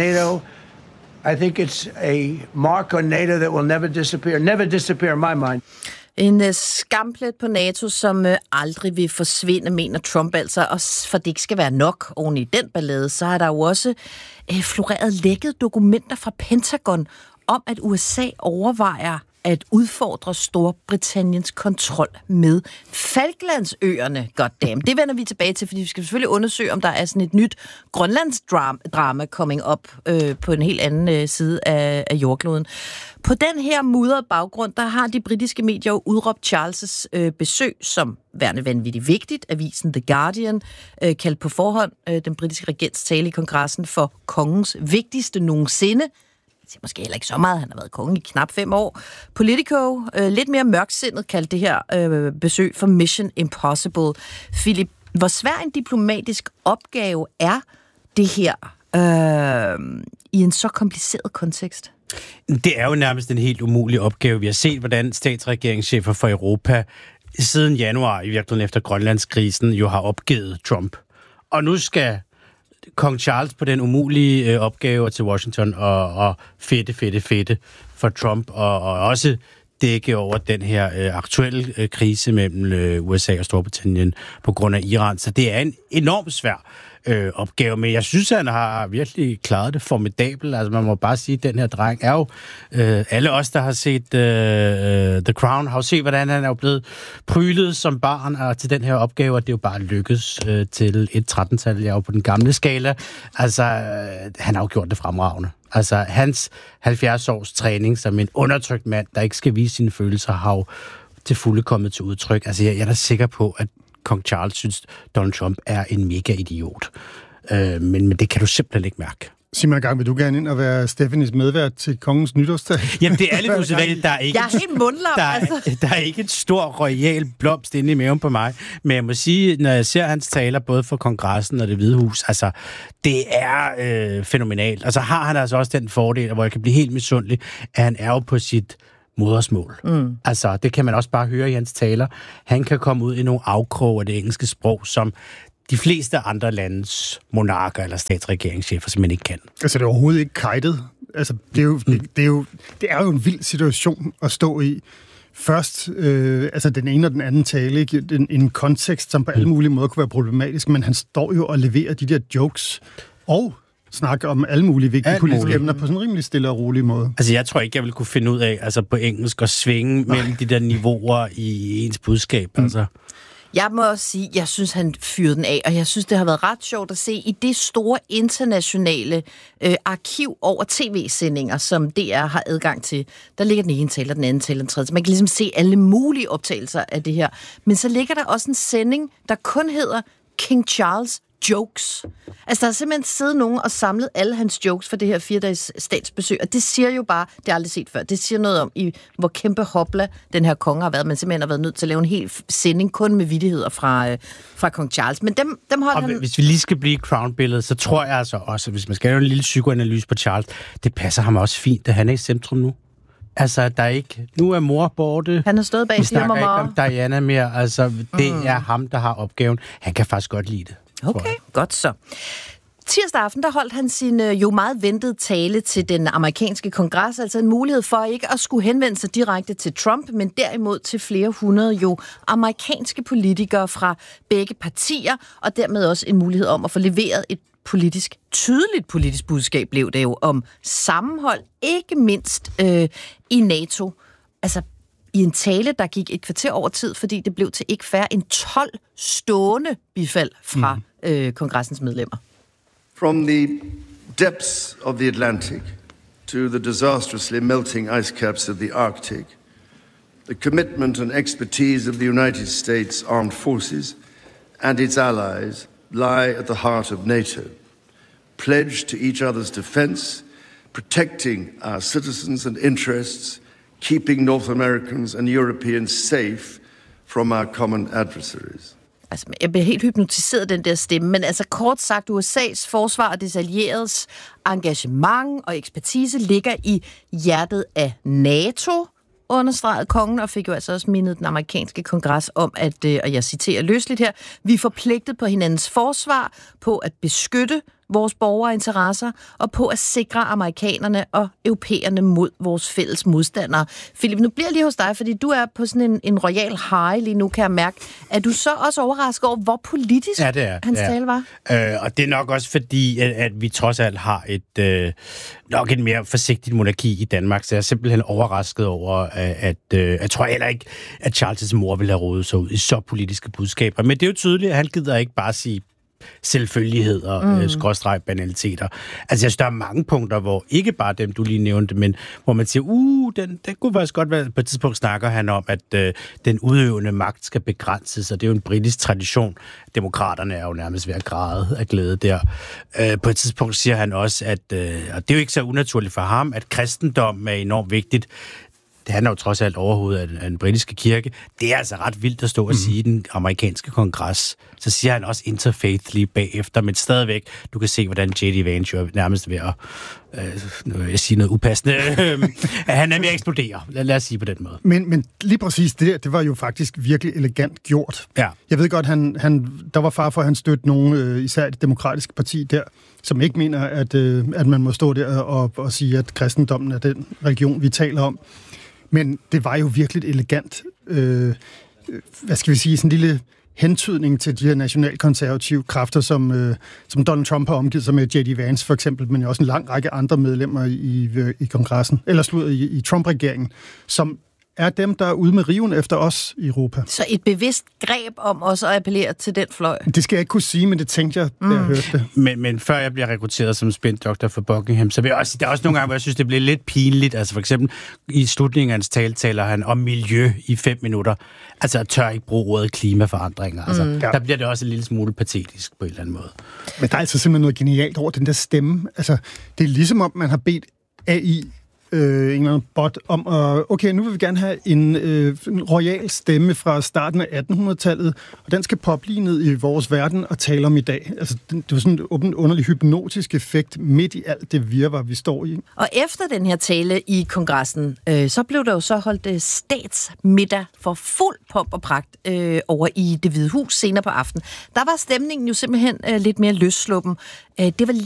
think it's a mark on NATO that will never disappear in my mind. En skamplet på NATO, som aldrig vil forsvinde, mener Trump altså. Og for det ikke skal være nok oven i den ballade, så er der jo også floreret lækkede dokumenter fra Pentagon om, at USA overvejer at udfordre Storbritanniens kontrol med Falklandsøerne. Goddamn. Det vender vi tilbage til, fordi vi skal selvfølgelig undersøge, om der er sådan et nyt Grønlandsdrama coming up på en helt anden side af jordkloden. På den her mudrede baggrund, der har de britiske medier jo udråbt Charles' besøg som værende vanvittigt vigtigt. Avisen The Guardian kaldte på forhånd den britiske regents tale i kongressen for kongens vigtigste nogensinde. Det er måske heller ikke så meget, han har været konge i knap 5 år. Politico, lidt mere mørksindet, kaldte det her besøg for Mission Impossible. Philip, hvor svær en diplomatisk opgave er det her i en så kompliceret kontekst? Det er jo nærmest en helt umulig opgave. Vi har set, hvordan statsregeringschefer for Europa siden januar, i virkeligheden efter Grønlandskrisen, jo har opgivet Trump. Og nu skal Kong Charles på den umulige opgave til Washington og fedte for Trump, og også dække over den her aktuelle krise mellem USA og Storbritannien på grund af Iran. Så det er en enormt svær opgave. Men jeg synes, han har virkelig klaret det formidabelt. Altså, man må bare sige, at den her dreng er jo... alle os, der har set The Crown, har jo set, hvordan han er jo blevet prylet som barn og til den her opgave, og det er jo bare lykkes til et 13-tal. Jeg er jo på den gamle skala. Altså, han har jo gjort det fremragende. Altså, hans 70 års træning som en undertrykt mand, der ikke skal vise sine følelser, har jo til fulde kommet til udtryk. Altså, jeg er da sikker på, at kong Charles synes, Donald Trump er en mega idiot. Men det kan du simpelthen ikke mærke. Sig mig en gang, vil du gerne ind og være Stephanies medvært til kongens nytårsdag? Jamen, det er lidt usædvanligt. Der er ikke, jeg er helt mundlam, der er ikke en stor royal blomst inde i maven på mig. Men jeg må sige, når jeg ser hans taler, både for kongressen og det Hvide Hus, altså, det er fænomenalt. Og så har han altså også den fordel, hvor jeg kan blive helt misundelig, at han er jo på sit modersmål. Altså, det kan man også bare høre i hans taler. Han kan komme ud i nogle afkrog af det engelske sprog, som de fleste andre landes monarker eller statsregeringschefer simpelthen ikke kan. Altså, det er overhovedet ikke kajtet. Altså, det er jo en vild situation at stå i. Først, altså den ene og den anden tale, ikke? En kontekst, som på alle mulige måder kunne være problematisk, men han står jo og leverer de der jokes og snakke om alle mulige vigtige politiske emner på sådan en rimelig stille og rolig måde. Altså, jeg tror ikke, jeg vil kunne finde ud af, altså på engelsk, at svinge mellem de der niveauer i ens budskab, altså. Jeg må også sige, jeg synes, han fyrede den af, og jeg synes, det har været ret sjovt at se i det store internationale arkiv over tv-sendinger, som DR har adgang til. Der ligger den ene taler, den anden taler, den tredje. Så man kan ligesom se alle mulige optagelser af det her. Men så ligger der også en sending, der kun hedder King Charles jokes. Altså, der er simpelthen siddet nogen og samlet alle hans jokes for det her 4-dages statsbesøg, og det siger jo bare, det har jeg aldrig set før, det siger noget om, hvor kæmpe hopla den her konge har været, men simpelthen har været nødt til at lave en hel sending kun med vittigheder fra kong Charles. Men dem holdt han... Hvis vi lige skal blive Crown-billedet, så tror jeg altså også, hvis man skal lave en lille psykoanalyse på Charles, det passer ham også fint, at han er i centrum nu. Altså, der er ikke... Nu er mor borte. Han har stået bag siger mamma. Vi snakker ikke om Diana mere. Altså, det er ham, der har opgaven. Han kan faktisk godt lide det. Okay, godt så. Tirsdag aften, der holdt han sin jo meget ventede tale til den amerikanske kongres, altså en mulighed for ikke at skulle henvende sig direkte til Trump, men derimod til flere hundrede jo amerikanske politikere fra begge partier, og dermed også en mulighed om at få leveret et tydeligt politisk budskab, blev det jo om sammenhold, ikke mindst i NATO. Altså i en tale, der gik et kvarter over tid, fordi det blev til ikke færre end 12 stående bifald fra kongressens medlemmer. From the depths of the Atlantic to the disastrously melting ice caps of the Arctic, the commitment and expertise of the United States Armed Forces and its allies lie at the heart of NATO, pledged to each other's defense, protecting our citizens and interests, keeping North Americans and Europeans safe from our common adversaries. Altså, jeg bliver helt hypnotiseret af den der stemme, men altså kort sagt, USA's forsvar og dets allieredes engagement og ekspertise ligger i hjertet af NATO, understregede kongen, og fik jo altså også mindet den amerikanske kongres om, at, og jeg citerer løsligt her, vi er forpligtet på hinandens forsvar, på at beskytte vores borgerinteresser, og på at sikre amerikanerne og europæerne mod vores fælles modstandere. Philip, nu bliver jeg lige hos dig, fordi du er på sådan en royal high lige nu, kan jeg mærke. Er du så også overrasket over, hvor politisk hans tale var? Og det er nok også fordi, at vi trods alt har nok et mere forsigtigt monarki i Danmark, så jeg er simpelthen overrasket over, at jeg tror heller ikke, at Charles' mor ville have rodet sig ud i så politiske budskaber. Men det er jo tydeligt, at han gider ikke bare sige selvfølgeligheder, skråstreg banaliteter. Altså, jeg synes, der er mange punkter, hvor ikke bare dem, du lige nævnte, men hvor man siger, den kunne faktisk godt være, på et tidspunkt snakker han om, at den udøvende magt skal begrænses, og det er jo en britisk tradition. Demokraterne er jo nærmest ved at græde af glæde der. På et tidspunkt siger han også, at, og det er jo ikke så unaturligt for ham, at kristendom er enormt vigtigt. Det handler jo trods alt overhovedet af den britiske kirke. Det er altså ret vildt at stå og sige i den amerikanske kongres. Så siger han også interfaith lige bagefter, men stadigvæk, du kan se, hvordan J.D. Vance er nærmest ved at jeg siger noget upassende. Han er ved at eksplodere. Lad os sige på den måde. Men lige præcis det var jo faktisk virkelig elegant gjort. Ja. Jeg ved godt, der var far for, at han støtte nogen, især det demokratiske parti der, som ikke mener, at man må stå der og sige, at kristendommen er den religion, vi taler om. Men det var jo virkelig elegant, hvad skal vi sige, sådan en lille hentydning til de her nationalkonservative kræfter, som Donald Trump har omgivet sig med, J.D. Vance for eksempel, men også en lang række andre medlemmer i kongressen, eller i Trump-regeringen, som er dem, der er ude med riven efter os i Europa. Så et bevidst greb om også at appellere til den fløj? Det skal jeg ikke kunne sige, men det tænkte jeg, da jeg hørte det. Men før jeg bliver rekrutteret som spindoktor for Buckingham, så vil jeg også, der er også nogle gange, hvor jeg synes, det bliver lidt pinligt. Altså for eksempel i slutningen af hans tale taler han om miljø i 5 minutter. Altså jeg tør ikke bruge ordet klimaforandringer. Altså, der bliver det også en lille smule patetisk på en eller anden måde. Men der er altså simpelthen noget genialt over den der stemme. Altså, det er ligesom om, man har bedt AI en eller anden bot om at, okay, nu vil vi gerne have en royal stemme fra starten af 1800-tallet, og den skal poppe lige ned i vores verden og tale om i dag. Altså, det var sådan en underlig hypnotisk effekt midt i alt det virvar, vi står i. Og efter den her tale i kongressen, så blev der jo så holdt statsmiddag for fuld pomp og pragt over i Det Hvide Hus senere på aftenen. Der var stemningen jo simpelthen lidt mere løssluppen. Det var